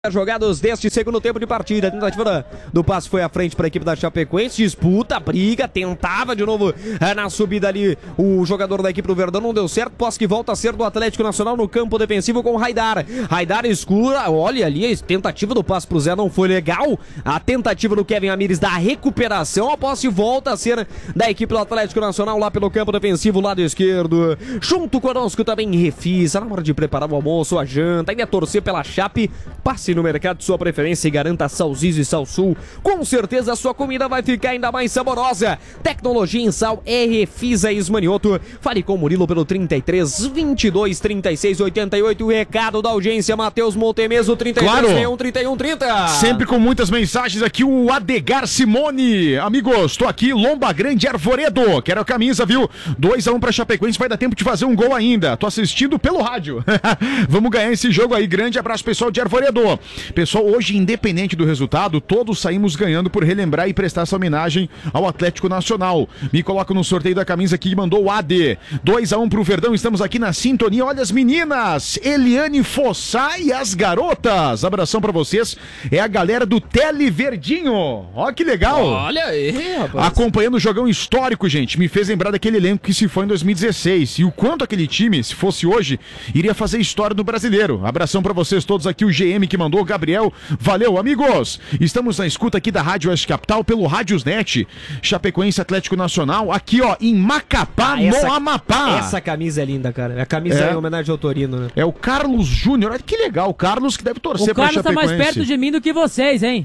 Jogados deste segundo tempo de partida. A tentativa do passe foi à frente para a equipe da Chapecoense. Disputa, briga, tentava de novo na subida ali o jogador da equipe do Verdão. Não deu certo. Posse que volta a ser do Atlético Nacional no campo defensivo com o Raidar. Raidar escura. Olha ali a tentativa do passe pro Zé não foi legal. A tentativa do Kevin Amires da recuperação. A posse volta a ser da equipe do Atlético Nacional lá pelo campo defensivo, lado esquerdo. Junto conosco também Refisa. Na hora de preparar o almoço, a janta. Ainda torcer pela Chape. Passe no mercado de sua preferência e garanta Salziz e Sal Sul. Com certeza a sua comida vai ficar ainda mais saborosa. Tecnologia em sal é Refisa e Ismanioto. Fale com o Murilo pelo 33 22 36 88. O recado da audiência, Matheus Montemeso, 33 61 31 30. Sempre com muitas mensagens aqui, o Adegar Simone. Amigos, tô aqui, Lomba Grande Arvoredo. Quero a camisa, viu? 2-1 pra Chapecoense, vai dar tempo de fazer um gol ainda. Tô assistindo pelo rádio. Vamos ganhar esse jogo aí. Grande abraço, pessoal de Arvoredo. Pessoal, hoje, independente do resultado, todos saímos ganhando por relembrar e prestar essa homenagem ao Atlético Nacional. Me coloca no sorteio da camisa que mandou o AD. 2-1 pro Verdão, estamos aqui na sintonia. Olha as meninas, Eliane Fossá e as garotas. Abração pra vocês. É a galera do Tele Verdinho. Ó que legal. Olha aí, rapaz. Acompanhando o jogão histórico, gente. Me fez lembrar daquele elenco que se foi em 2016. E o quanto aquele time, se fosse hoje, iria fazer história no Brasileiro. Abração pra vocês todos aqui, o GM que mandou, Gabriel. Valeu, amigos. Estamos na escuta aqui da Rádio Oeste Capital pelo Rádiosnet. Chapecoense Atlético Nacional, aqui ó, em Macapá, no Amapá. Essa camisa é linda, cara. A camisa é em homenagem ao Torino, né? É o Carlos Júnior. Olha que legal, o Carlos que deve torcer pra Chapecoense. O Carlos tá mais perto de mim do que vocês, hein?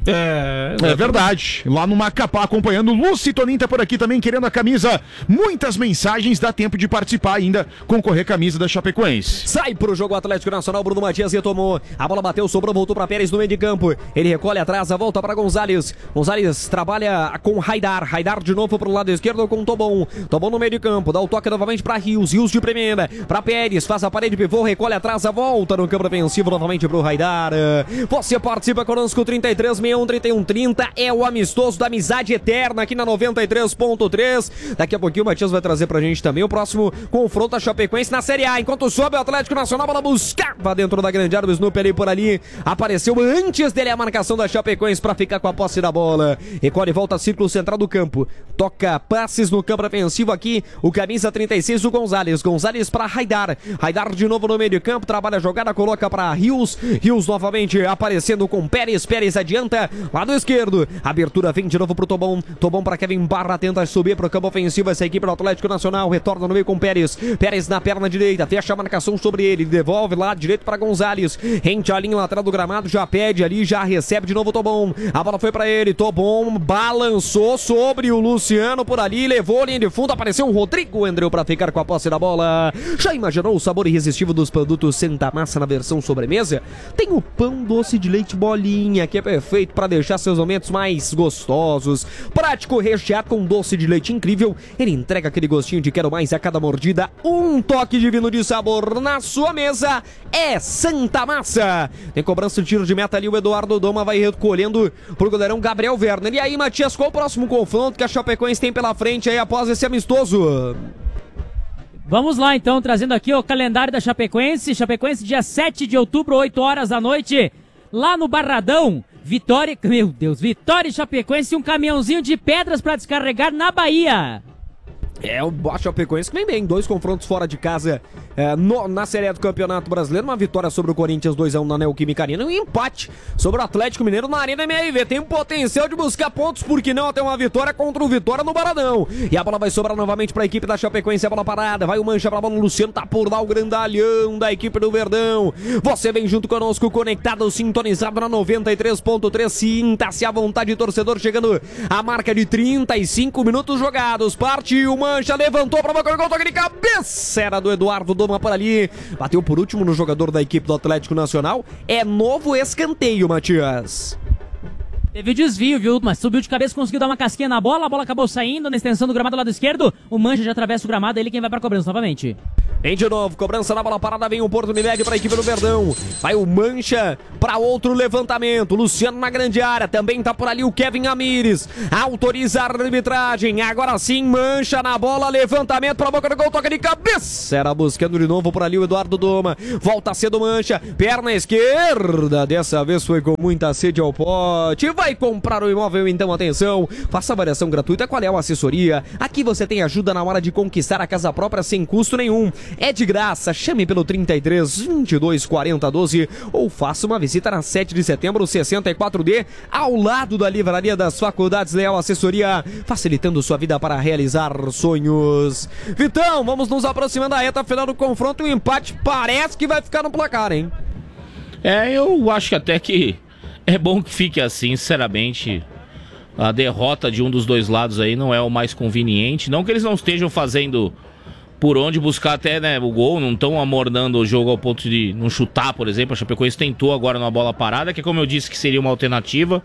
É verdade. Lá no Macapá, acompanhando. Lucy Tonin tá por aqui também, querendo a camisa. Muitas mensagens, dá tempo de participar ainda, concorrer a camisa da Chapecoense. Sai pro jogo Atlético Nacional, Bruno Matias retomou. A bola bateu, sobrou, voltou pra Pérez no meio de campo. Ele recolhe atrás, a volta para Gonzalez. Gonzalez trabalha com Raidar. Raidar de novo pro lado esquerdo com Tobon. Tobon no meio de campo, dá o toque novamente para Rios. Rios de primeira, para Pérez, faz a parede, pivô, recolhe atrás, a volta no campo defensivo novamente pro Raidar. Você participa conosco, 33 61 31 30. É o amistoso da amizade eterna aqui na 93.3. Daqui a pouquinho o Matias vai trazer pra gente também o próximo confronto da Chapecoense na Série A. Enquanto sobe o Atlético Nacional, bola buscava dentro da grande área, o Snoop ali por ali. Apareceu antes dele a marcação da Chapecoense para ficar com a posse da bola. Recolhe, volta círculo central do campo. Toca passes no campo defensivo aqui. O camisa 36, o Gonzalez. Gonzalez para Raidar. Raidar de novo no meio de campo. Trabalha a jogada, coloca para Rios. Rios novamente aparecendo com Pérez. Pérez adianta. Lado esquerdo. Abertura vem de novo pro Tobon. Tobon para Kevin Barra. Tenta subir pro campo ofensivo. Essa equipe do Atlético Nacional. Retorna no meio com Pérez. Pérez na perna direita. Fecha a marcação sobre ele. Devolve lado direito para Gonzalez. Rente a linha lateral do gramado. Já pede ali, já recebe de novo o Tobon. A bola foi pra ele, Tobon balançou sobre o Luciano por ali, levou a linha de fundo, apareceu o Rodrigo Andreu pra ficar com a posse da bola. Já imaginou o sabor irresistível dos produtos Santa Massa na versão sobremesa? Tem o pão doce de leite bolinha, que é perfeito para deixar seus momentos mais gostosos. Prático, recheado com doce de leite incrível, ele entrega aquele gostinho de quero mais a cada mordida. Um toque divino de sabor na sua mesa é Santa Massa. Tem cobrança de tiro de meta ali, o Eduardo Doma vai recolhendo pro goleirão Gabriel Werner. E aí, Matias, qual o próximo confronto que a Chapecoense tem pela frente aí após esse amistoso? Vamos lá então, trazendo aqui o calendário da Chapecoense. Chapecoense dia 7 de outubro, 8 horas da noite, lá no Barradão. Vitória, meu Deus, Vitória e Chapecoense e um caminhãozinho de pedras para descarregar na Bahia. É, o Chapecoense que vem bem, 2 confrontos fora de casa na Série A do Campeonato Brasileiro, uma vitória sobre o Corinthians 2-1 na Neoquímica Arena e um empate sobre o Atlético Mineiro na Arena MRV. Tem um potencial de buscar pontos, porque não até uma vitória contra o Vitória no Baradão. E a bola vai sobrar novamente para a equipe da Chapecoense, a bola parada, vai o mancha para a bola, o Luciano tá por lá, o grandalhão da equipe do Verdão. Você vem junto conosco, conectado, sintonizado na 93.3, sinta-se à vontade, torcedor, chegando a marca de 35 minutos jogados, parte uma Mancha, levantou para o gol, toque de cabeça, era do Eduardo Doma por ali, bateu por último no jogador da equipe do Atlético Nacional. É novo escanteio, Matias. Teve desvio, viu? Mas subiu de cabeça, conseguiu dar uma casquinha na bola, a bola acabou saindo na extensão do gramado do lado esquerdo. O Mancha já atravessa o gramado, ele quem vai pra cobrança novamente. Vem de novo, cobrança na bola parada, vem oportunidade para a equipe do Verdão. Vai o Mancha para outro levantamento. Luciano na grande área, também tá por ali o Kevin Ramires. Autoriza a arbitragem, agora sim, Mancha na bola, levantamento para a boca do gol, toca de cabeça. Era buscando de novo por ali o Eduardo Doma. Volta cedo Mancha, perna esquerda, dessa vez foi com muita sede ao pote. Vai comprar o imóvel, então atenção, faça a avaliação gratuita. Qual é a assessoria? Aqui você tem ajuda na hora de conquistar a casa própria sem custo nenhum. É de graça, chame pelo 33 22 40 12 ou faça uma visita na 7 de setembro 64D, ao lado da Livraria das Faculdades Leal Assessoria, facilitando sua vida para realizar sonhos. Vitão, vamos nos aproximando da reta final do confronto. O empate parece que vai ficar no placar, hein? Eu acho que até que é bom que fique assim, sinceramente. A derrota de um dos dois lados aí não é o mais conveniente. Não que eles não estejam fazendo por onde buscar até, né, o gol, não estão amornando o jogo ao ponto de não chutar, por exemplo. A Chapecoense tentou agora numa bola parada, que como eu disse que seria uma alternativa.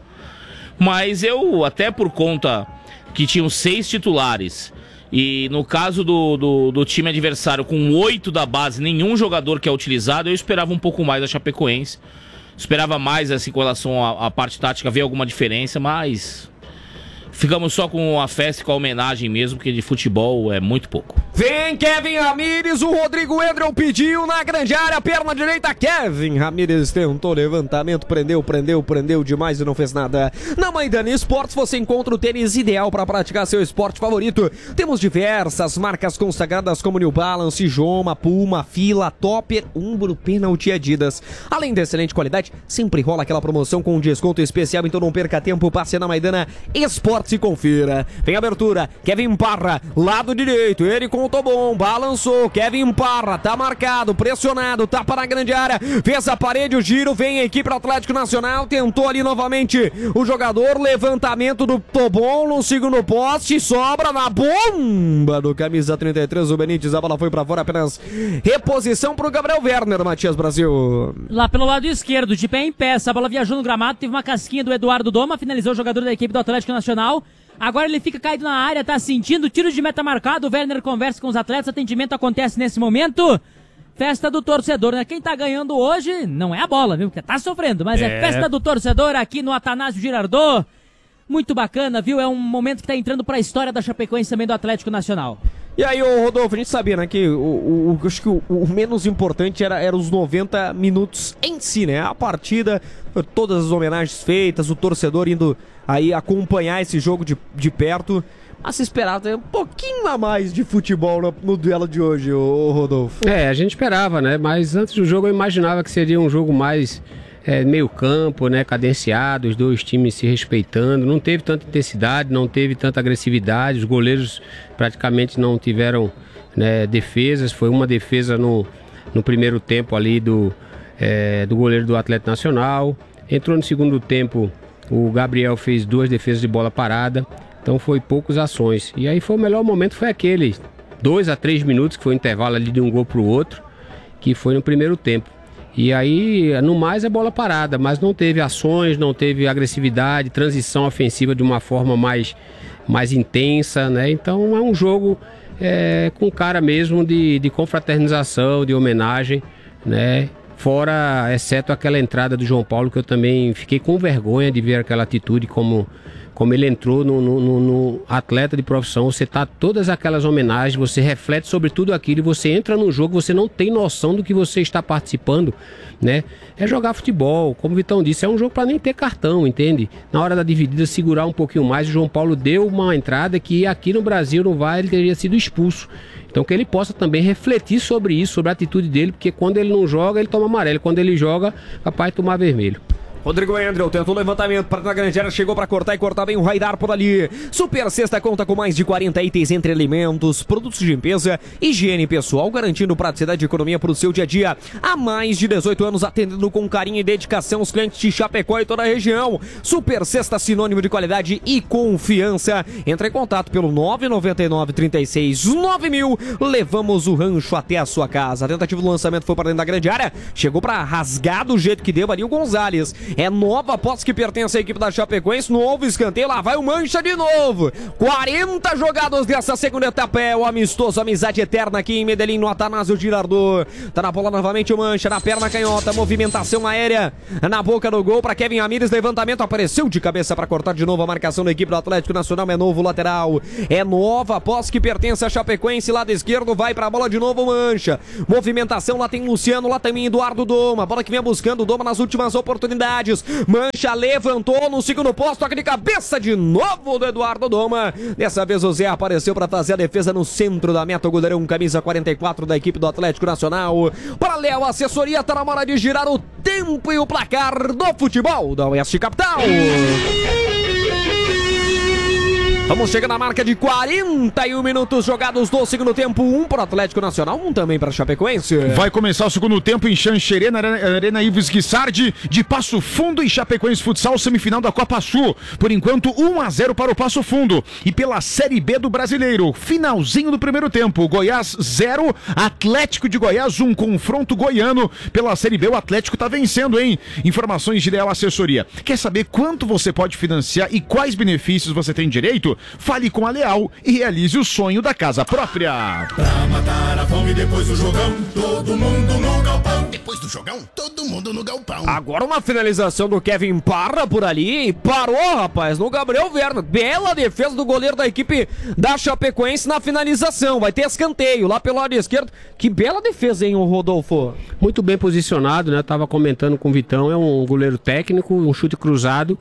Mas eu, até por conta que tinham 6 titulares, e no caso do time adversário com 8 da base, nenhum jogador que é utilizado, eu esperava um pouco mais da Chapecoense. Esperava mais assim, com relação à parte tática, ver alguma diferença, mas ficamos só com a festa e com a homenagem mesmo, porque de futebol é muito pouco. Vem Kevin Ramires, o Rodrigo Endrel pediu na grande área, perna direita, Kevin Ramires tentou levantamento, prendeu demais e não fez nada. Na Maidana Esportes você encontra o tênis ideal para praticar seu esporte favorito. Temos diversas marcas consagradas como New Balance, Joma, Puma, Fila, Topper, Umbro, Penalty e Adidas. Além da excelente qualidade, sempre rola aquela promoção com um desconto especial, então não perca tempo, passe na Maidana Esportes e confira. Vem abertura, Kevin Parra, lado direito, ele com o Tobon, balançou, Kevin Parra, tá marcado, pressionado, tapa na grande área, fez a parede, o giro, vem a equipe do Atlético Nacional, tentou ali novamente o jogador, levantamento do Tobon no segundo poste, sobra na bomba do camisa 33, o Benítez, a bola foi pra fora, apenas reposição pro Gabriel Werner, Matias Brasil. Lá pelo lado esquerdo, de pé em pé, essa bola viajou no gramado, teve uma casquinha do Eduardo Doma, finalizou o jogador da equipe do Atlético Nacional. Agora ele fica caído na área, tá sentindo, tiro de meta marcado, o Werner conversa com os atletas, atendimento acontece nesse momento. Festa do torcedor, né? Quem tá ganhando hoje não é a bola, viu? Porque tá sofrendo, mas é festa do torcedor aqui no Atanásio Girardot. Muito bacana, viu? É um momento que tá entrando pra história da Chapecoense também do Atlético Nacional. E aí, Rodolfo, a gente sabia, né, que acho que o menos importante era os 90 minutos em si, né? A partida, todas as homenagens feitas, o torcedor indo aí acompanhar esse jogo de perto. Mas se esperava um pouquinho a mais de futebol no duelo de hoje, Rodolfo. A gente esperava, né? Mas antes do jogo eu imaginava que seria um jogo mais meio campo, né? Cadenciado, os dois times se respeitando. Não teve tanta intensidade, não teve tanta agressividade. Os goleiros praticamente não tiveram, né, defesas. Foi uma defesa no primeiro tempo ali do goleiro do Atlético Nacional. Entrou no segundo tempo, o Gabriel fez 2 defesas de bola parada. Então foi poucas ações. E aí foi o melhor momento, foi aquele 2 a 3 minutos, que foi o intervalo ali de um gol para o outro, que foi no primeiro tempo. E aí, no mais, é bola parada, mas não teve ações, não teve agressividade, transição ofensiva de uma forma mais intensa, né? Então é um jogo com cara mesmo de confraternização, de homenagem, né? Fora, exceto aquela entrada do João Paulo, que eu também fiquei com vergonha de ver aquela atitude, como ele entrou no atleta de profissão. Você tá todas aquelas homenagens, você reflete sobre tudo aquilo e você entra no jogo, você não tem noção do que você está participando, né? É jogar futebol, como o Vitão disse, é um jogo para nem ter cartão, entende? Na hora da dividida, segurar um pouquinho mais. O João Paulo deu uma entrada que aqui no Brasil no VAR ele teria sido expulso. Então que ele possa também refletir sobre isso, sobre a atitude dele, porque quando ele não joga, ele toma amarelo, quando ele joga, capaz de tomar vermelho. Rodrigo Endrel tentou o levantamento para a grande área, chegou para cortar e cortar bem o Raidar por ali. Super Sexta conta com mais de 40 itens entre alimentos, produtos de limpeza, higiene pessoal, garantindo praticidade e economia para o seu dia a dia. Há mais de 18 anos atendendo com carinho e dedicação os clientes de Chapecó e toda a região. Super Sexta, sinônimo de qualidade e confiança. Entre em contato pelo 999 36 9000. Levamos o rancho até a sua casa. A tentativa do lançamento foi para dentro da grande área, chegou para rasgar do jeito que deu ali o Gonzalez. É nova posse que pertence à equipe da Chapecoense. Novo escanteio, lá vai o Mancha de novo. 40 jogadas dessa segunda etapa. É o amistoso, amizade eterna aqui em Medellín, no Atanásio Girardot. Tá na bola novamente o Mancha, na perna canhota, movimentação aérea na boca do gol para Kevin Ramírez. Levantamento, apareceu de cabeça para cortar de novo a marcação da equipe do Atlético Nacional. É novo lateral. É nova posse que pertence à Chapecoense. Lado esquerdo vai para a bola de novo o Mancha. Movimentação, lá tem Luciano, lá também Eduardo Doma. Bola que vem buscando o Doma nas últimas oportunidades. Mancha levantou no segundo posto, toque de cabeça de novo do Eduardo Doma. Dessa vez o Zé apareceu para fazer a defesa no centro da meta. O goleirão, camisa 44 da equipe do Atlético Nacional. Para Léo, assessoria, tá na hora de girar o tempo e o placar do futebol da Oeste Capital. Vamos chegando na marca de 41 minutos jogados do segundo tempo. 1 para o Atlético Nacional, 1 também para a Chapecoense. Vai começar o segundo tempo em Xanxerê, na Arena Ives Guissardi, de Passo Fundo e Chapecoense Futsal, semifinal da Copa Sul. Por enquanto, 1-0 para o Passo Fundo. E pela Série B do Brasileiro, finalzinho do primeiro tempo. Goiás 0, Atlético de Goiás 1, confronto goiano. Pela Série B, o Atlético tá vencendo, hein? Informações de Leal Assessoria. Quer saber quanto você pode financiar e quais benefícios você tem direito? Fale com a Leal e realize o sonho da casa própria. Pra matar a fome depois do jogão, todo mundo no galpão. Depois do jogão, todo mundo no galpão. Agora uma finalização do Kevin Parra por ali e parou, rapaz, no Gabriel Werner. Bela defesa do goleiro da equipe da Chapecoense na finalização. Vai ter escanteio lá pelo lado esquerdo. Que bela defesa, hein, o Rodolfo? Muito bem posicionado, né? Tava comentando com o Vitão, é um goleiro técnico, um chute cruzado.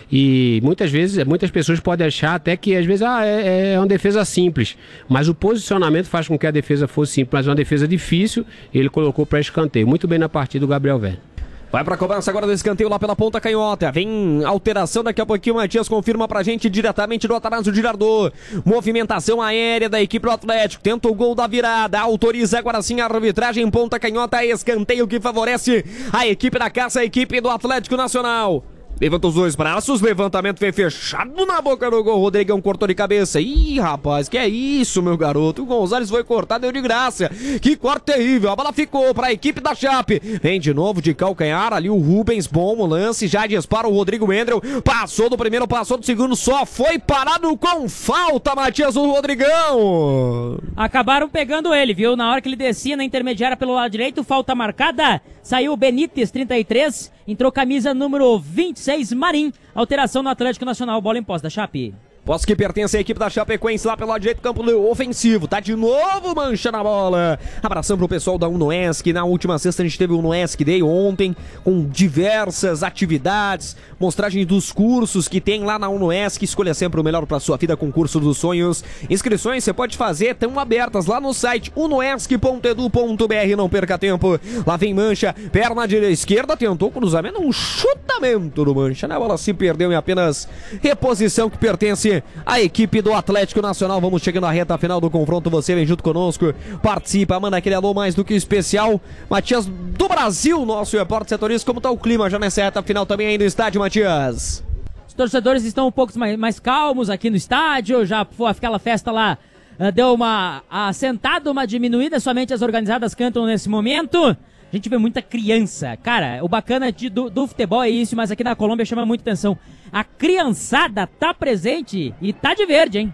E muitas vezes, muitas pessoas podem achar até que às vezes é uma defesa simples, mas o posicionamento faz com que a defesa fosse simples, mas é uma defesa difícil, e ele colocou para escanteio. Muito bem na partida do Gabriel Werner. Vai pra cobrança agora do escanteio lá pela ponta canhota. Vem alteração daqui a pouquinho. O Matias confirma pra gente diretamente do Atanásio Girardot. Movimentação aérea da equipe do Atlético. Tenta o gol da virada. Autoriza agora sim a arbitragem. Ponta canhota. Escanteio que favorece a equipe da caça, a equipe do Atlético Nacional. Levanta os dois braços, levantamento vem fechado na boca do gol. Rodrigão cortou de cabeça. Ih, rapaz, que é isso, meu garoto? O Gonzalez foi cortar, deu de graça. Que corte terrível. A bola ficou para a equipe da Chape. Vem de novo de calcanhar ali o Rubens. Bom o lance, já dispara o Rodrigo Wendel. Passou do primeiro, passou do segundo. Só foi parado com falta, Matias, o Rodrigão. Acabaram pegando ele, viu? Na hora que ele descia na intermediária pelo lado direito, falta marcada. Saiu o Benítez, 33. Entrou camisa número 26, Marim. Alteração no Atlético Nacional. Bola em posse da Chape. Posse que pertence à equipe da Chapecoense lá pelo lado direito do campo ofensivo. Tá de novo Mancha na bola. Abração pro pessoal da Unoesc. Na última sexta a gente teve o Unoesc Day ontem, com diversas atividades, mostragem dos cursos que tem lá na Unoesc. Escolha sempre o melhor pra sua vida, concurso dos sonhos. Inscrições você pode fazer, estão abertas lá no site unoesc.edu.br. Não perca tempo. Lá vem Mancha, perna direita, esquerda, tentou cruzamento, um chutamento do Mancha, né? A bola se perdeu em apenas reposição que pertence a equipe do Atlético Nacional. Vamos chegando à reta final do confronto. Você vem junto conosco, participa, manda aquele alô mais do que especial. Matias do Brasil, nosso repórter setorista. Como tá o clima já nessa reta final também aí no estádio, Matias? Os torcedores estão um pouco mais calmos aqui no estádio. Já foi aquela festa lá, deu uma assentada, uma diminuída. Somente as organizadas cantam nesse momento. A gente vê muita criança. Cara, o bacana do futebol é isso, mas aqui na Colômbia chama muita atenção. A criançada tá presente e tá de verde, hein?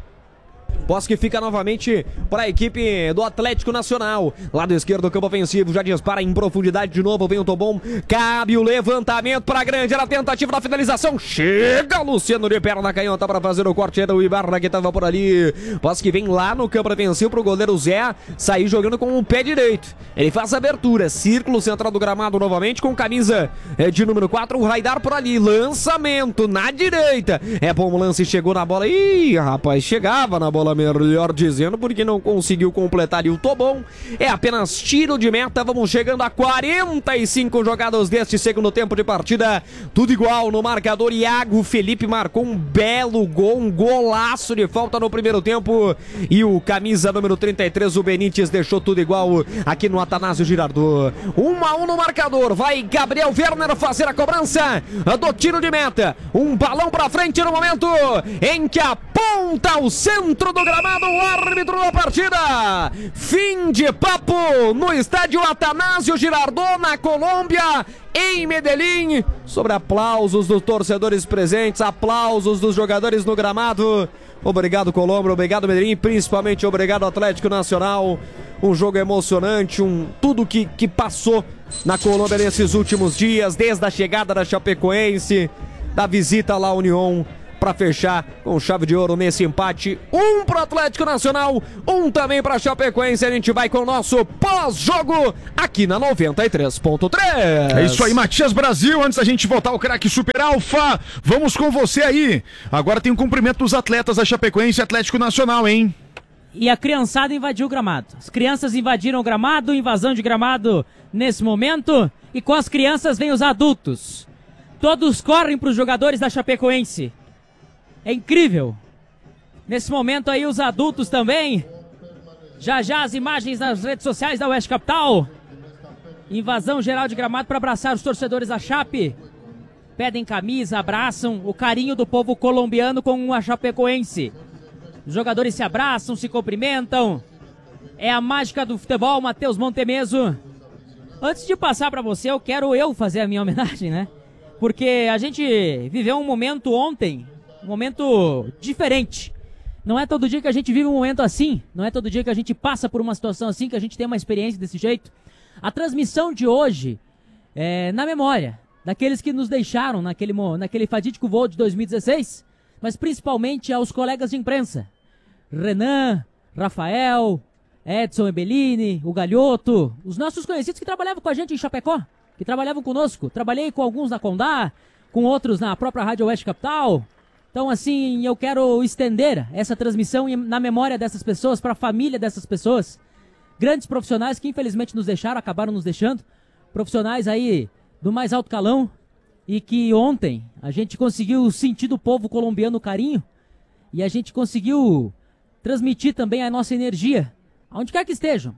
Posse que fica novamente para a equipe do Atlético Nacional. Lado esquerdo do campo ofensivo, já dispara em profundidade de novo, vem o Tobon. Cabe o levantamento para a grande, era a tentativa da finalização. Chega Luciano de perna canhota para fazer o corte, era o Ibarra que estava por ali. Posse que vem lá no campo ofensivo para o goleiro Zé sair jogando com o pé direito. Ele faz a abertura, círculo central do gramado novamente com camisa de número 4, o Raidar por ali. Lançamento na direita. É bom o lance, chegou na bola. Ih, rapaz, chegava na bola, melhor dizendo, porque não conseguiu completar. E o Tobon é apenas tiro de meta. Vamos chegando a 45 jogadas deste segundo tempo de partida, tudo igual no marcador. Iago Felipe marcou um belo gol, um golaço de falta no primeiro tempo, e o camisa número 33, o Benítez, deixou tudo igual aqui no Atanásio Girardot. 1-1 no marcador. Vai Gabriel Werner fazer a cobrança do tiro de meta. Um balão pra frente no momento em que aponta o centro do no gramado, o árbitro da partida. Fim de papo no estádio Atanásio Girardot, na Colômbia, em Medellín. Sobre aplausos dos torcedores presentes, aplausos dos jogadores no gramado. Obrigado, Colômbia, obrigado, Medellín, principalmente obrigado, Atlético Nacional. Um jogo emocionante, tudo que passou na Colômbia nesses últimos dias, desde a chegada da Chapecoense, da visita lá à União, para fechar com chave de ouro nesse empate. Um pro Atlético Nacional, um também pra Chapecoense. A gente vai com o nosso pós-jogo aqui na 93.3. É isso aí, Matias Brasil. Antes da gente voltar ao craque Super Alfa, vamos com você aí. Agora tem o cumprimento dos atletas da Chapecoense e Atlético Nacional, hein? E a criançada invadiu o gramado. As crianças invadiram o gramado, invasão de gramado nesse momento. E com as crianças vem os adultos. Todos correm para os jogadores da Chapecoense. É incrível. Nesse momento aí os adultos também. Já as imagens nas redes sociais da Oeste Capital. Invasão geral de gramado para abraçar os torcedores da Chape. Pedem camisa, abraçam o carinho do povo colombiano com a Chapecoense. Os jogadores se abraçam, se cumprimentam. É a mágica do futebol, Matheus Montemeso. Antes de passar para você, eu quero fazer a minha homenagem, né? Porque a gente viveu um momento ontem, um momento diferente. Não é todo dia que a gente vive um momento assim, não é todo dia que a gente passa por uma situação assim, que a gente tem uma experiência desse jeito. A transmissão de hoje é na memória daqueles que nos deixaram naquele fatídico voo de 2016, mas principalmente aos colegas de imprensa. Renan, Rafael, Edson Ebellini, o Galhoto, os nossos conhecidos que trabalhavam com a gente em Chapecó, que trabalhavam conosco. Trabalhei com alguns na Condá, com outros na própria Rádio Oeste Capital. Então, assim, eu quero estender essa transmissão na memória dessas pessoas, para a família dessas pessoas. Grandes profissionais que infelizmente nos deixaram, acabaram nos deixando. Profissionais aí do mais alto calão. E que ontem a gente conseguiu sentir do povo colombiano o carinho. E a gente conseguiu transmitir também a nossa energia. Onde quer que estejam,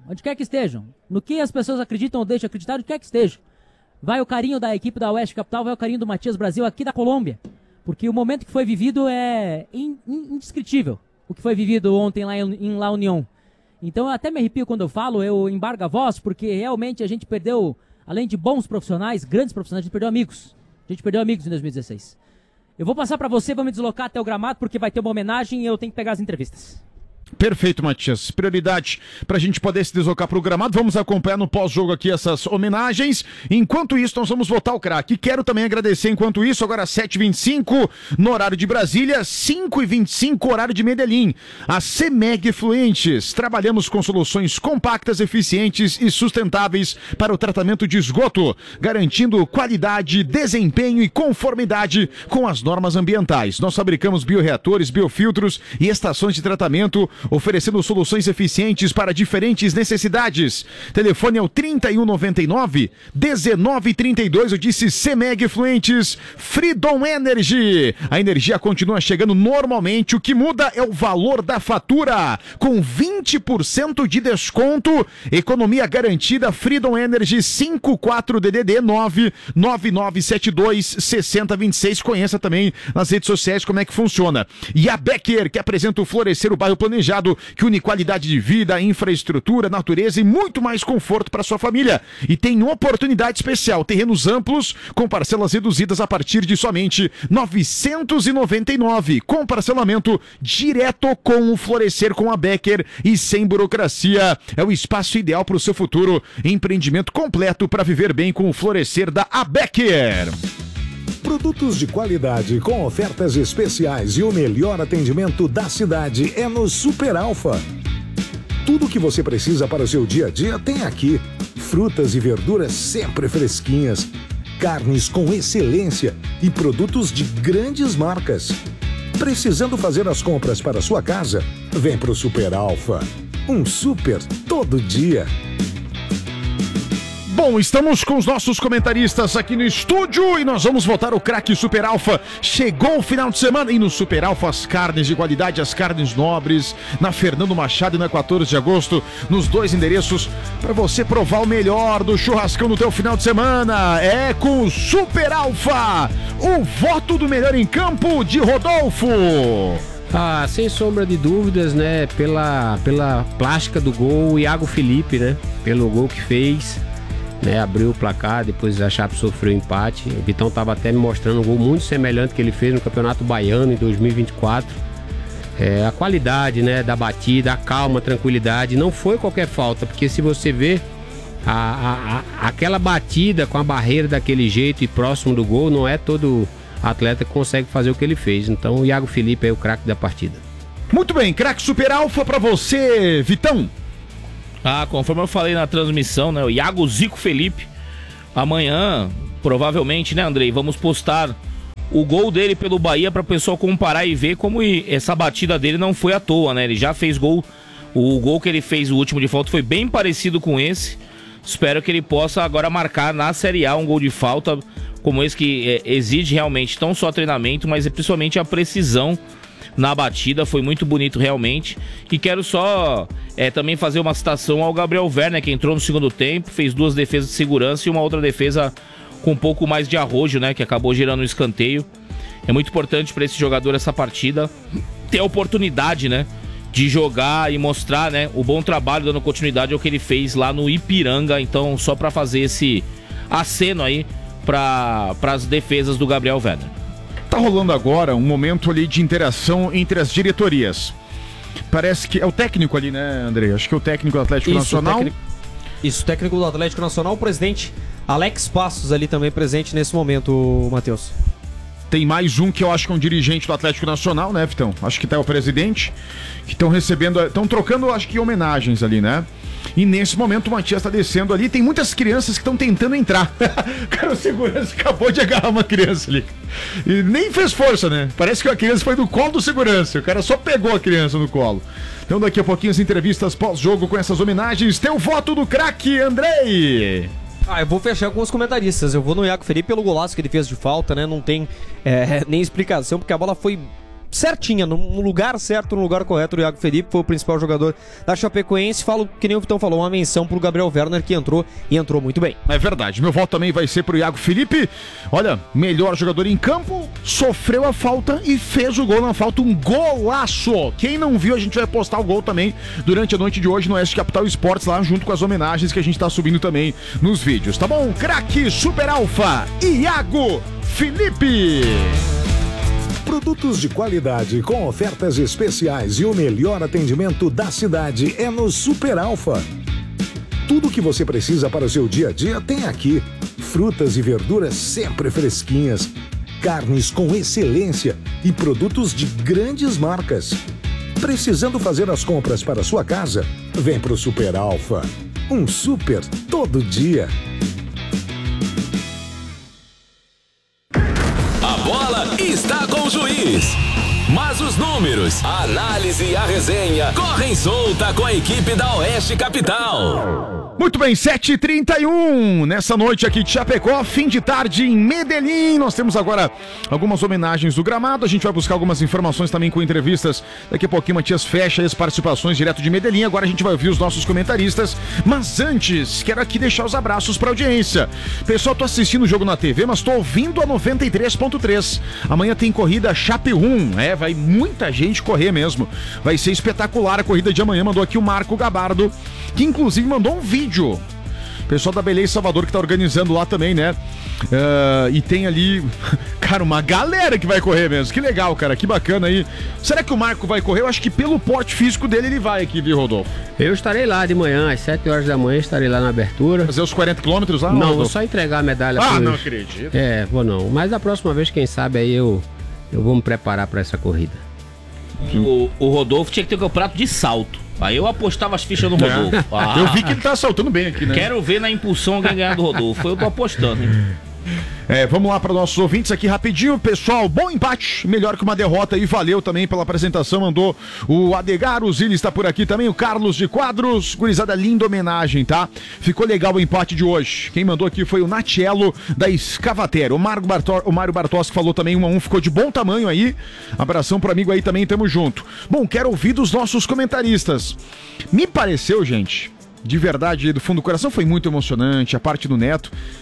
no que as pessoas acreditam ou deixam acreditar, onde quer que estejam. Vai o carinho da equipe da Oeste Capital, vai o carinho do Matias Brasil aqui da Colômbia. Porque o momento que foi vivido é indescritível. O que foi vivido ontem lá em La União. Então eu até me arrepio quando eu falo, eu embargo a voz, porque realmente a gente perdeu, além de bons profissionais, grandes profissionais, a gente perdeu amigos. A gente perdeu amigos em 2016. Eu vou passar pra você, vou me deslocar até o gramado, porque vai ter uma homenagem e eu tenho que pegar as entrevistas. Perfeito, Matias. Prioridade pra gente poder se deslocar pro gramado. Vamos acompanhar no pós-jogo aqui essas homenagens. Enquanto isso, nós vamos voltar ao craque. Quero também agradecer, enquanto isso, agora 7h25 no horário de Brasília, 5h25 horário de Medellín. A CEMEG Fluentes. Trabalhamos com soluções compactas, eficientes e sustentáveis para o tratamento de esgoto, garantindo qualidade, desempenho e conformidade com as normas ambientais. Nós fabricamos bioreatores, biofiltros e estações de tratamento, oferecendo soluções eficientes para diferentes necessidades. Telefone é o 3199-1932. Eu disse CEMEG Fluentes. Freedom Energy. A energia continua chegando normalmente. O que muda é o valor da fatura. Com 20% de desconto. Economia garantida. Freedom Energy 54DDD 99972-6026. Conheça também nas redes sociais como é que funciona. E a Becker, que apresenta o Florescer, o bairro planejado, que une qualidade de vida, infraestrutura, natureza e muito mais conforto para sua família. E tem uma oportunidade especial, terrenos amplos com parcelas reduzidas a partir de somente R$ 999, com parcelamento direto com o Florescer com a Becker e sem burocracia. É o espaço ideal para o seu futuro. Empreendimento completo para viver bem com o Florescer da Becker. Produtos de qualidade com ofertas especiais e o melhor atendimento da cidade é no Super Alfa. Tudo o que você precisa para o seu dia a dia tem aqui. Frutas e verduras sempre fresquinhas, carnes com excelência e produtos de grandes marcas. Precisando fazer as compras para sua casa? Vem pro Super Alfa. Um super todo dia. Bom, estamos com os nossos comentaristas aqui no estúdio e nós vamos voltar ao craque Super Alfa. Chegou o final de semana e no Super Alfa as carnes de qualidade, as carnes nobres, na Fernando Machado e na 14 de agosto, nos dois endereços, para você provar o melhor do churrascão do teu final de semana. É com o Super Alfa, o voto do melhor em campo de Rodolfo. Ah, sem sombra de dúvidas, né? Pela plástica do gol, o Iago Felipe, né? Pelo gol que fez, né? Abriu o placar, depois a Chape sofreu empate. O Vitão estava até me mostrando um gol muito semelhante que ele fez no Campeonato Baiano em 2024. A qualidade, né, da batida, a calma, a tranquilidade, não foi qualquer falta, porque se você vê aquela batida com a barreira daquele jeito e próximo do gol, não é todo atleta que consegue fazer o que ele fez. Então o Iago Felipe é o craque da partida. Muito bem, craque Super Alfa pra você, Vitão. Conforme eu falei na transmissão, né, o Iago Zico Felipe, amanhã, provavelmente, né, Andrei, vamos postar o gol dele pelo Bahia para o pessoal comparar e ver como essa batida dele não foi à toa, né? Ele já fez gol, o gol que ele fez, o último de falta, foi bem parecido com esse. Espero que ele possa agora marcar na Série A um gol de falta como esse que exige realmente não só treinamento, mas principalmente a precisão na batida. Foi muito bonito realmente. E quero só também fazer uma citação ao Gabriel Werner, que entrou no segundo tempo, fez 2 defesas de segurança e uma outra defesa com um pouco mais de arrojo, né, que acabou gerando um escanteio. É muito importante para esse jogador essa partida ter a oportunidade, né, de jogar e mostrar, né, o bom trabalho, dando continuidade ao que ele fez lá no Ipiranga. Então, só para fazer esse aceno aí para as defesas do Gabriel Werner. Tá rolando agora um momento ali de interação entre as diretorias. Parece que é o técnico ali, né, André? Acho que é o técnico do Atlético Nacional. O técnico do Atlético Nacional, o presidente Alex Passos ali também presente nesse momento, Matheus. Tem mais um que eu acho que é um dirigente do Atlético Nacional, né, Vitão? Acho que tá o presidente, que estão recebendo, estão trocando, acho que homenagens ali, né? E nesse momento o Matias tá descendo ali, tem muitas crianças que estão tentando entrar. Cara, o segurança acabou de agarrar uma criança ali. E nem fez força, né? Parece que a criança foi do colo do segurança, o cara só pegou a criança no colo. Então daqui a pouquinho as entrevistas pós-jogo com essas homenagens. Tem o voto do craque, Andrei! Eu vou fechar com os comentaristas. Eu vou no Iago Felipe pelo golaço que ele fez de falta, né? Não tem nem explicação, porque a bola foi certinha, no lugar certo, no lugar correto. O Iago Felipe foi o principal jogador da Chapecoense. Falo, que nem o Vitão falou, uma menção pro Gabriel Werner, que entrou e entrou muito bem. É verdade, meu voto também vai ser pro Iago Felipe. Olha, melhor jogador em campo, sofreu a falta e fez o gol na falta, um golaço. Quem não viu, a gente vai postar o gol também durante a noite de hoje no Oeste Capital Esportes, lá junto com as homenagens que a gente tá subindo também nos vídeos, tá bom? Craque Super Alfa, Iago Felipe. Produtos de qualidade com ofertas especiais e o melhor atendimento da cidade é no Super Alfa. Tudo o que você precisa para o seu dia a dia tem aqui. Frutas e verduras sempre fresquinhas, carnes com excelência e produtos de grandes marcas. Precisando fazer as compras para a sua casa? Vem pro Super Alfa. Um super todo dia. A bola está com o juiz, mas os números, a análise e a resenha correm solta com a equipe da Oeste Capital. Muito bem, 7h31, nessa noite aqui de Chapecó, fim de tarde em Medellín. Nós temos agora algumas homenagens do gramado, a gente vai buscar algumas informações também com entrevistas. Daqui a pouquinho o Matias fecha as participações direto de Medellín, agora a gente vai ouvir os nossos comentaristas. Mas antes, quero aqui deixar os abraços pra audiência. Pessoal, tô assistindo o jogo na TV, mas tô ouvindo a 93.3. Amanhã tem corrida Chape 1, vai muita gente correr mesmo. Vai ser espetacular a corrida de amanhã, mandou aqui o Marco Gabardo, que inclusive mandou um vídeo. Pessoal da Belém Salvador que tá organizando lá também, né? E tem ali, cara, uma galera que vai correr mesmo. Que legal, cara, que bacana aí. Será que o Marco vai correr? Eu acho que pelo porte físico dele ele vai aqui, viu, Rodolfo? Eu estarei lá de manhã, às 7 horas da manhã, estarei lá na abertura. Fazer os 40 quilômetros lá? Não, Rodolfo? vou só entregar a medalha. Não acredito. Vou não. Mas da próxima vez, quem sabe, aí eu vou me preparar para essa corrida. O Rodolfo tinha que ter o campeonato de salto. Aí eu apostava as fichas no Rodolfo. Eu vi que ele tá saltando bem aqui, né? Quero ver na impulsão alguém ganhar do Rodolfo. Eu tô apostando, hein? Vamos lá para nossos ouvintes aqui rapidinho, pessoal. Bom empate, melhor que uma derrota e valeu também pela apresentação. Mandou o Adegar, o Zili está por aqui também, o Carlos de Quadros. Gurizada, linda homenagem, tá? Ficou legal o empate de hoje. Quem mandou aqui foi o Natiello da Escavatera. O Mário Bartoski falou também 1-1, ficou de bom tamanho aí. Abração pro amigo aí também, tamo junto. Bom, quero ouvir dos nossos comentaristas. Me pareceu, gente, de verdade, do fundo do coração, foi muito emocionante a parte do Neto.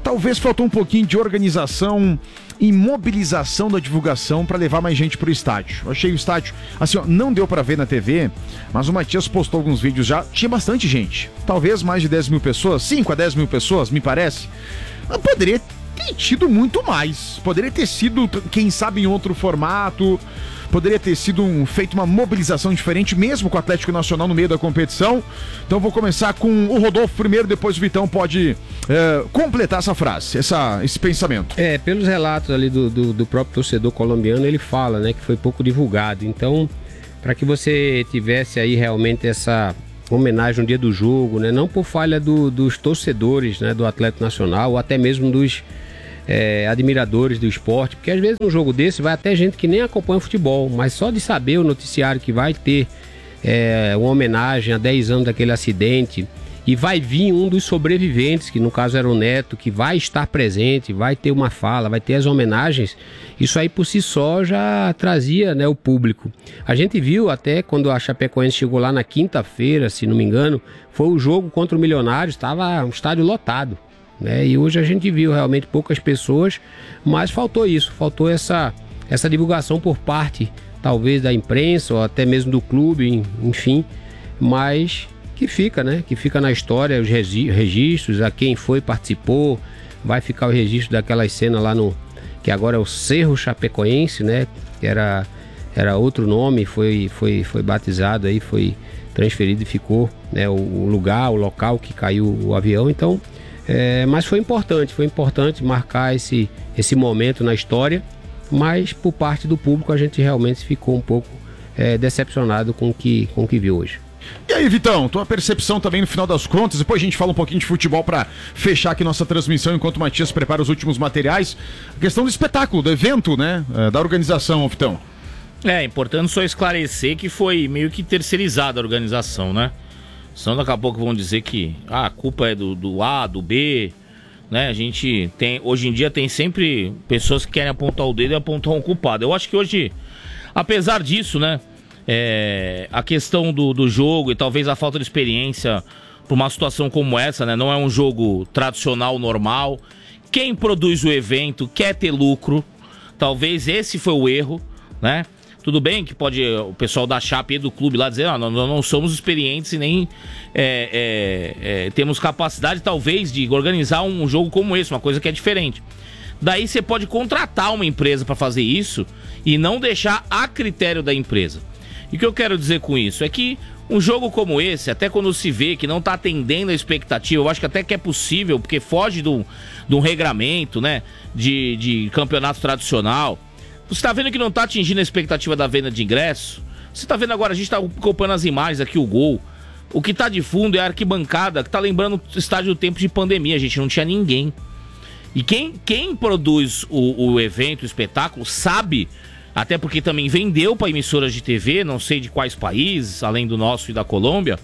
talvez faltou um pouquinho de organização e mobilização da divulgação para levar mais gente pro estádio. Eu achei o estádio, assim, ó, não deu para ver na TV, mas o Matias postou alguns vídeos já, tinha bastante gente. Talvez mais de 10 mil pessoas, 5 a 10 mil pessoas, me parece. Mas poderia ter tido muito mais. Poderia ter sido, quem sabe, em outro formato. Poderia ter sido feito uma mobilização diferente, mesmo com o Atlético Nacional no meio da competição. Então vou começar com o Rodolfo primeiro, depois o Vitão pode completar essa frase, esse pensamento. Pelos relatos ali do próprio torcedor colombiano, ele fala, né, que foi pouco divulgado. Então, para que você tivesse aí realmente essa homenagem no dia do jogo, né, não por falha dos torcedores, né, do Atlético Nacional, ou até mesmo dos admiradores do esporte, porque às vezes num jogo desse vai até gente que nem acompanha o futebol, mas só de saber o noticiário que vai ter uma homenagem a 10 anos daquele acidente, e vai vir um dos sobreviventes, que no caso era o Neto, que vai estar presente, vai ter uma fala, vai ter as homenagens, isso aí por si só já trazia, né, o público. A gente viu até quando a Chapecoense chegou lá na quinta-feira, se não me engano, foi o jogo contra o Milionários, estava um estádio lotado. E hoje a gente viu realmente poucas pessoas, mas faltou isso, faltou essa divulgação por parte, talvez, da imprensa ou até mesmo do clube, enfim, mas que fica, né? Que fica na história, os registros, a quem foi, participou, vai ficar o registro daquelas cenas lá que agora é o Cerro Chapecoense, né? Que era outro nome, foi batizado aí, foi transferido e ficou, né, o local que caiu o avião, então... mas foi importante marcar esse momento na história, mas por parte do público a gente realmente ficou um pouco decepcionado com o que viu hoje. E aí, Vitão, tua percepção também no final das contas, depois a gente fala um pouquinho de futebol para fechar aqui nossa transmissão enquanto o Matias prepara os últimos materiais, a questão do espetáculo, do evento, né, da organização, Vitão. É importante só esclarecer que foi meio que terceirizada a organização, né? Senão daqui a pouco vão dizer que a culpa é do A, do B, né? A gente tem, hoje em dia tem sempre pessoas que querem apontar o dedo e apontar um culpado. Eu acho que hoje, apesar disso, né? A questão do jogo e talvez a falta de experiência para uma situação como essa, né? Não é um jogo tradicional, normal. Quem produz o evento quer ter lucro. Talvez esse foi o erro, né? Tudo bem que pode o pessoal da Chape e do clube lá dizer, nós não somos experientes e nem temos capacidade, talvez, de organizar um jogo como esse, uma coisa que é diferente. Daí você pode contratar uma empresa para fazer isso e não deixar a critério da empresa. E o que eu quero dizer com isso é que um jogo como esse, até quando se vê que não está atendendo a expectativa, eu acho que até que é possível, porque foge de um regramento, né, de campeonato tradicional. Você está vendo que não está atingindo a expectativa da venda de ingresso? Você está vendo agora, a gente está acompanhando as imagens aqui, o gol. O que está de fundo é a arquibancada, que está lembrando o estádio do tempo de pandemia, a gente não tinha ninguém. E quem produz o evento, o espetáculo, sabe, até porque também vendeu para emissoras de TV, não sei de quais países, além do nosso e da Colômbia,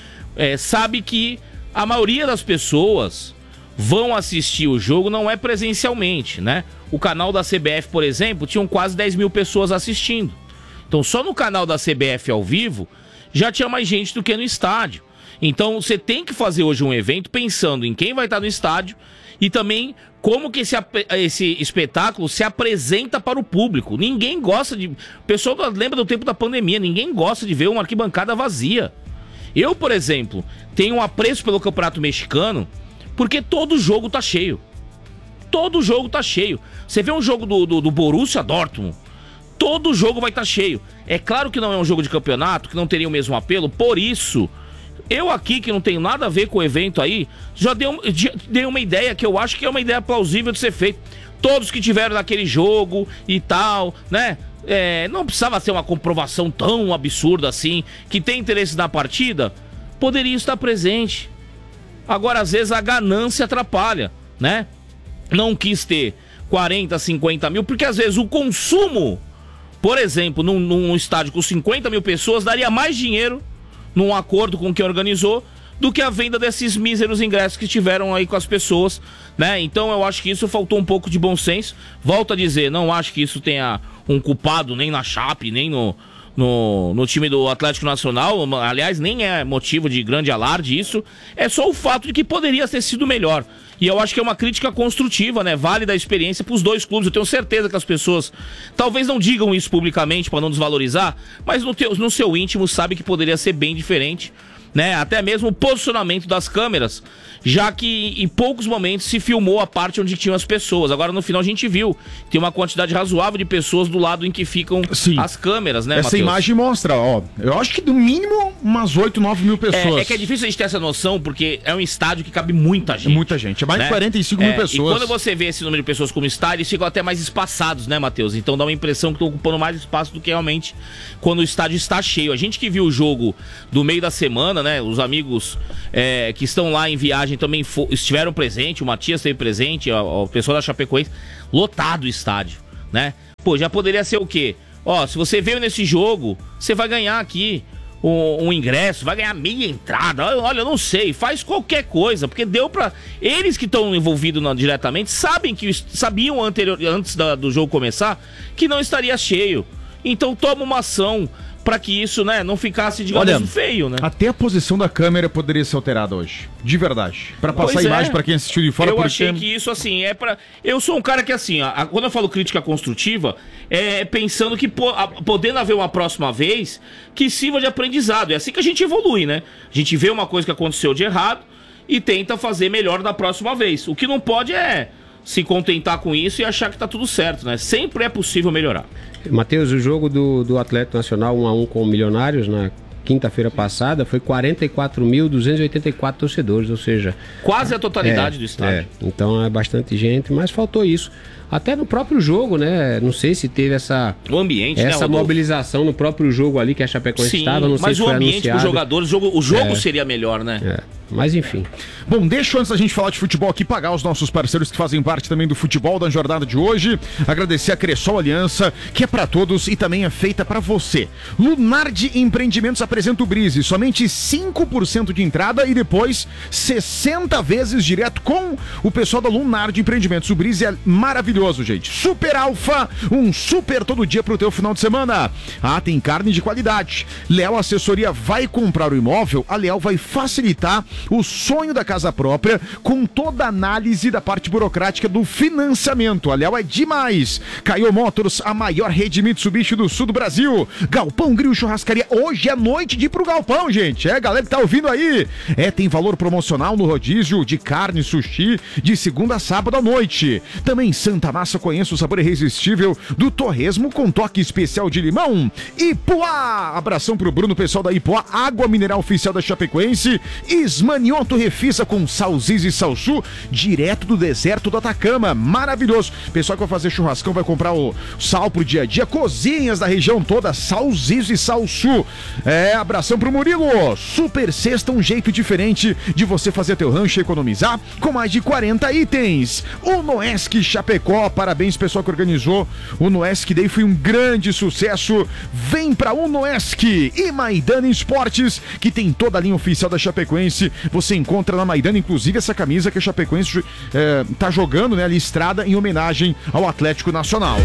sabe que a maioria das pessoas vão assistir o jogo não é presencialmente, né? O canal da CBF, por exemplo, tinham quase 10 mil pessoas assistindo. Então só no canal da CBF ao vivo já tinha mais gente do que no estádio. Então você tem que fazer hoje um evento pensando em quem vai estar no estádio e também como que esse espetáculo se apresenta para o público. Ninguém gosta de... O pessoal lembra do tempo da pandemia, ninguém gosta de ver uma arquibancada vazia. Eu, por exemplo, tenho um apreço pelo Campeonato Mexicano porque todo jogo tá cheio. Todo jogo tá cheio. Você vê um jogo do Borussia Dortmund, todo jogo vai estar cheio. É claro que não é um jogo de campeonato, que não teria o mesmo apelo, por isso, eu aqui, que não tenho nada a ver com o evento aí, já dei uma ideia que eu acho que é uma ideia plausível de ser feita. Todos que tiveram naquele jogo e tal, né? Não precisava ser uma comprovação tão absurda assim, que tem interesse na partida, poderia estar presente. Agora, às vezes, a ganância atrapalha, né? Não quis ter 40, 50 mil, porque às vezes o consumo, por exemplo, num estádio com 50 mil pessoas, daria mais dinheiro, num acordo com quem organizou, do que a venda desses míseros ingressos que tiveram aí com as pessoas, né? Então eu acho que isso faltou um pouco de bom senso. Volto a dizer, não acho que isso tenha um culpado nem na Chape, nem no no time do Atlético Nacional. Aliás, nem é motivo de grande alarde isso. É só o fato de que poderia ter sido melhor. E eu acho que é uma crítica construtiva, né? Vale da experiência para os dois clubes. Eu tenho certeza que as pessoas talvez não digam isso publicamente para não desvalorizar, mas no seu íntimo sabe que poderia ser bem diferente, né? Até mesmo o posicionamento das câmeras, já que em poucos momentos se filmou a parte onde tinham as pessoas. Agora no final a gente viu, tem uma quantidade razoável de pessoas do lado em que ficam as câmeras, né, Essa Matheus? imagem mostra, ó, eu acho que no mínimo umas 8, 9 mil pessoas. É que é difícil a gente ter essa noção, porque é um estádio que cabe muita gente. Muita gente, é mais de 45 mil pessoas. E quando você vê esse número de pessoas como está, eles ficam até mais espaçados, né, Matheus? Então dá uma impressão que estão ocupando mais espaço do que realmente quando o estádio está cheio. A gente que viu o jogo do meio da semana, né, os amigos que estão lá em viagem também estiveram presentes, o Matias esteve presente, o pessoal da Chapecoense, lotado o estádio, né? Pô, já poderia ser o quê? Ó, se você veio nesse jogo, você vai ganhar aqui um ingresso, vai ganhar meia entrada, olha, eu não sei, faz qualquer coisa, porque deu pra... Eles que estão envolvidos diretamente sabiam antes do jogo começar que não estaria cheio. Então toma uma ação para que isso, né, não ficasse, digamos, feio, né? Até a posição da câmera poderia ser alterada hoje, de verdade, para passar a imagem para quem assistiu de fora. Eu achei que isso, assim, eu sou um cara que, assim, quando eu falo crítica construtiva, pensando que podendo haver uma próxima vez que sirva de aprendizado. É assim que a gente evolui, né? A gente vê uma coisa que aconteceu de errado e tenta fazer melhor da próxima vez. O que não pode é se contentar com isso e achar que tá tudo certo, né? Sempre é possível melhorar. Matheus, o jogo do Atlético Nacional 1-1 com o Milionários na quinta-feira passada foi 44.284 torcedores, ou seja... Quase a totalidade do estádio. Então é bastante gente, mas faltou isso. Até no próprio jogo, né? Não sei se teve o ambiente, essa mobilização no próprio jogo ali que a Chapecoense estava, não sei se foi anunciado. Mas o ambiente para os jogadores, o jogo seria melhor, né? Mas enfim. Bom, deixa antes da gente falar de futebol aqui, pagar os nossos parceiros que fazem parte também do futebol da jornada de hoje. Agradecer a Cressol Aliança, que é para todos e também é feita para você. Lunardi Empreendimentos apresenta o Brise, somente 5% de entrada e depois 60 vezes direto com o pessoal da Lunardi Empreendimentos. O Brise é maravilhoso, gente. Super Alfa, um super todo dia pro teu final de semana. Tem carne de qualidade. Leal Assessoria vai comprar o imóvel, a Leal vai facilitar o sonho da casa própria com toda a análise da parte burocrática do financiamento. A Leal é demais. Caio Motors, a maior rede Mitsubishi do sul do Brasil. Galpão Grill Churrascaria. Hoje é noite de ir pro Galpão, gente. Galera que tá ouvindo aí. Tem valor promocional no rodízio de carne, sushi, de segunda a sábado à noite. Também Santa Massa, conheça o sabor irresistível do torresmo com toque especial de limão. Ipuá, abração pro Bruno, pessoal da Ipuá, água mineral oficial da Chapecoense. Ismanioto Refisa com Salsiz e Salsu, direto do deserto do Atacama, maravilhoso. Pessoal que vai fazer churrascão, vai comprar o sal pro dia a dia, cozinhas da região toda, Salsiz e Salsu. Abração pro Murilo, Super Sexta, um jeito diferente de você fazer teu rancho e economizar, com mais de 40 itens. O Noesc Chapecó, parabéns pessoal que organizou o Noesc Day, foi um grande sucesso. Vem pra Unoesc e Maidana Esportes, que tem toda a linha oficial da Chapecoense. Você encontra na Maidana, inclusive essa camisa que a Chapecoense tá jogando, né, listrada em homenagem ao Atlético Nacional.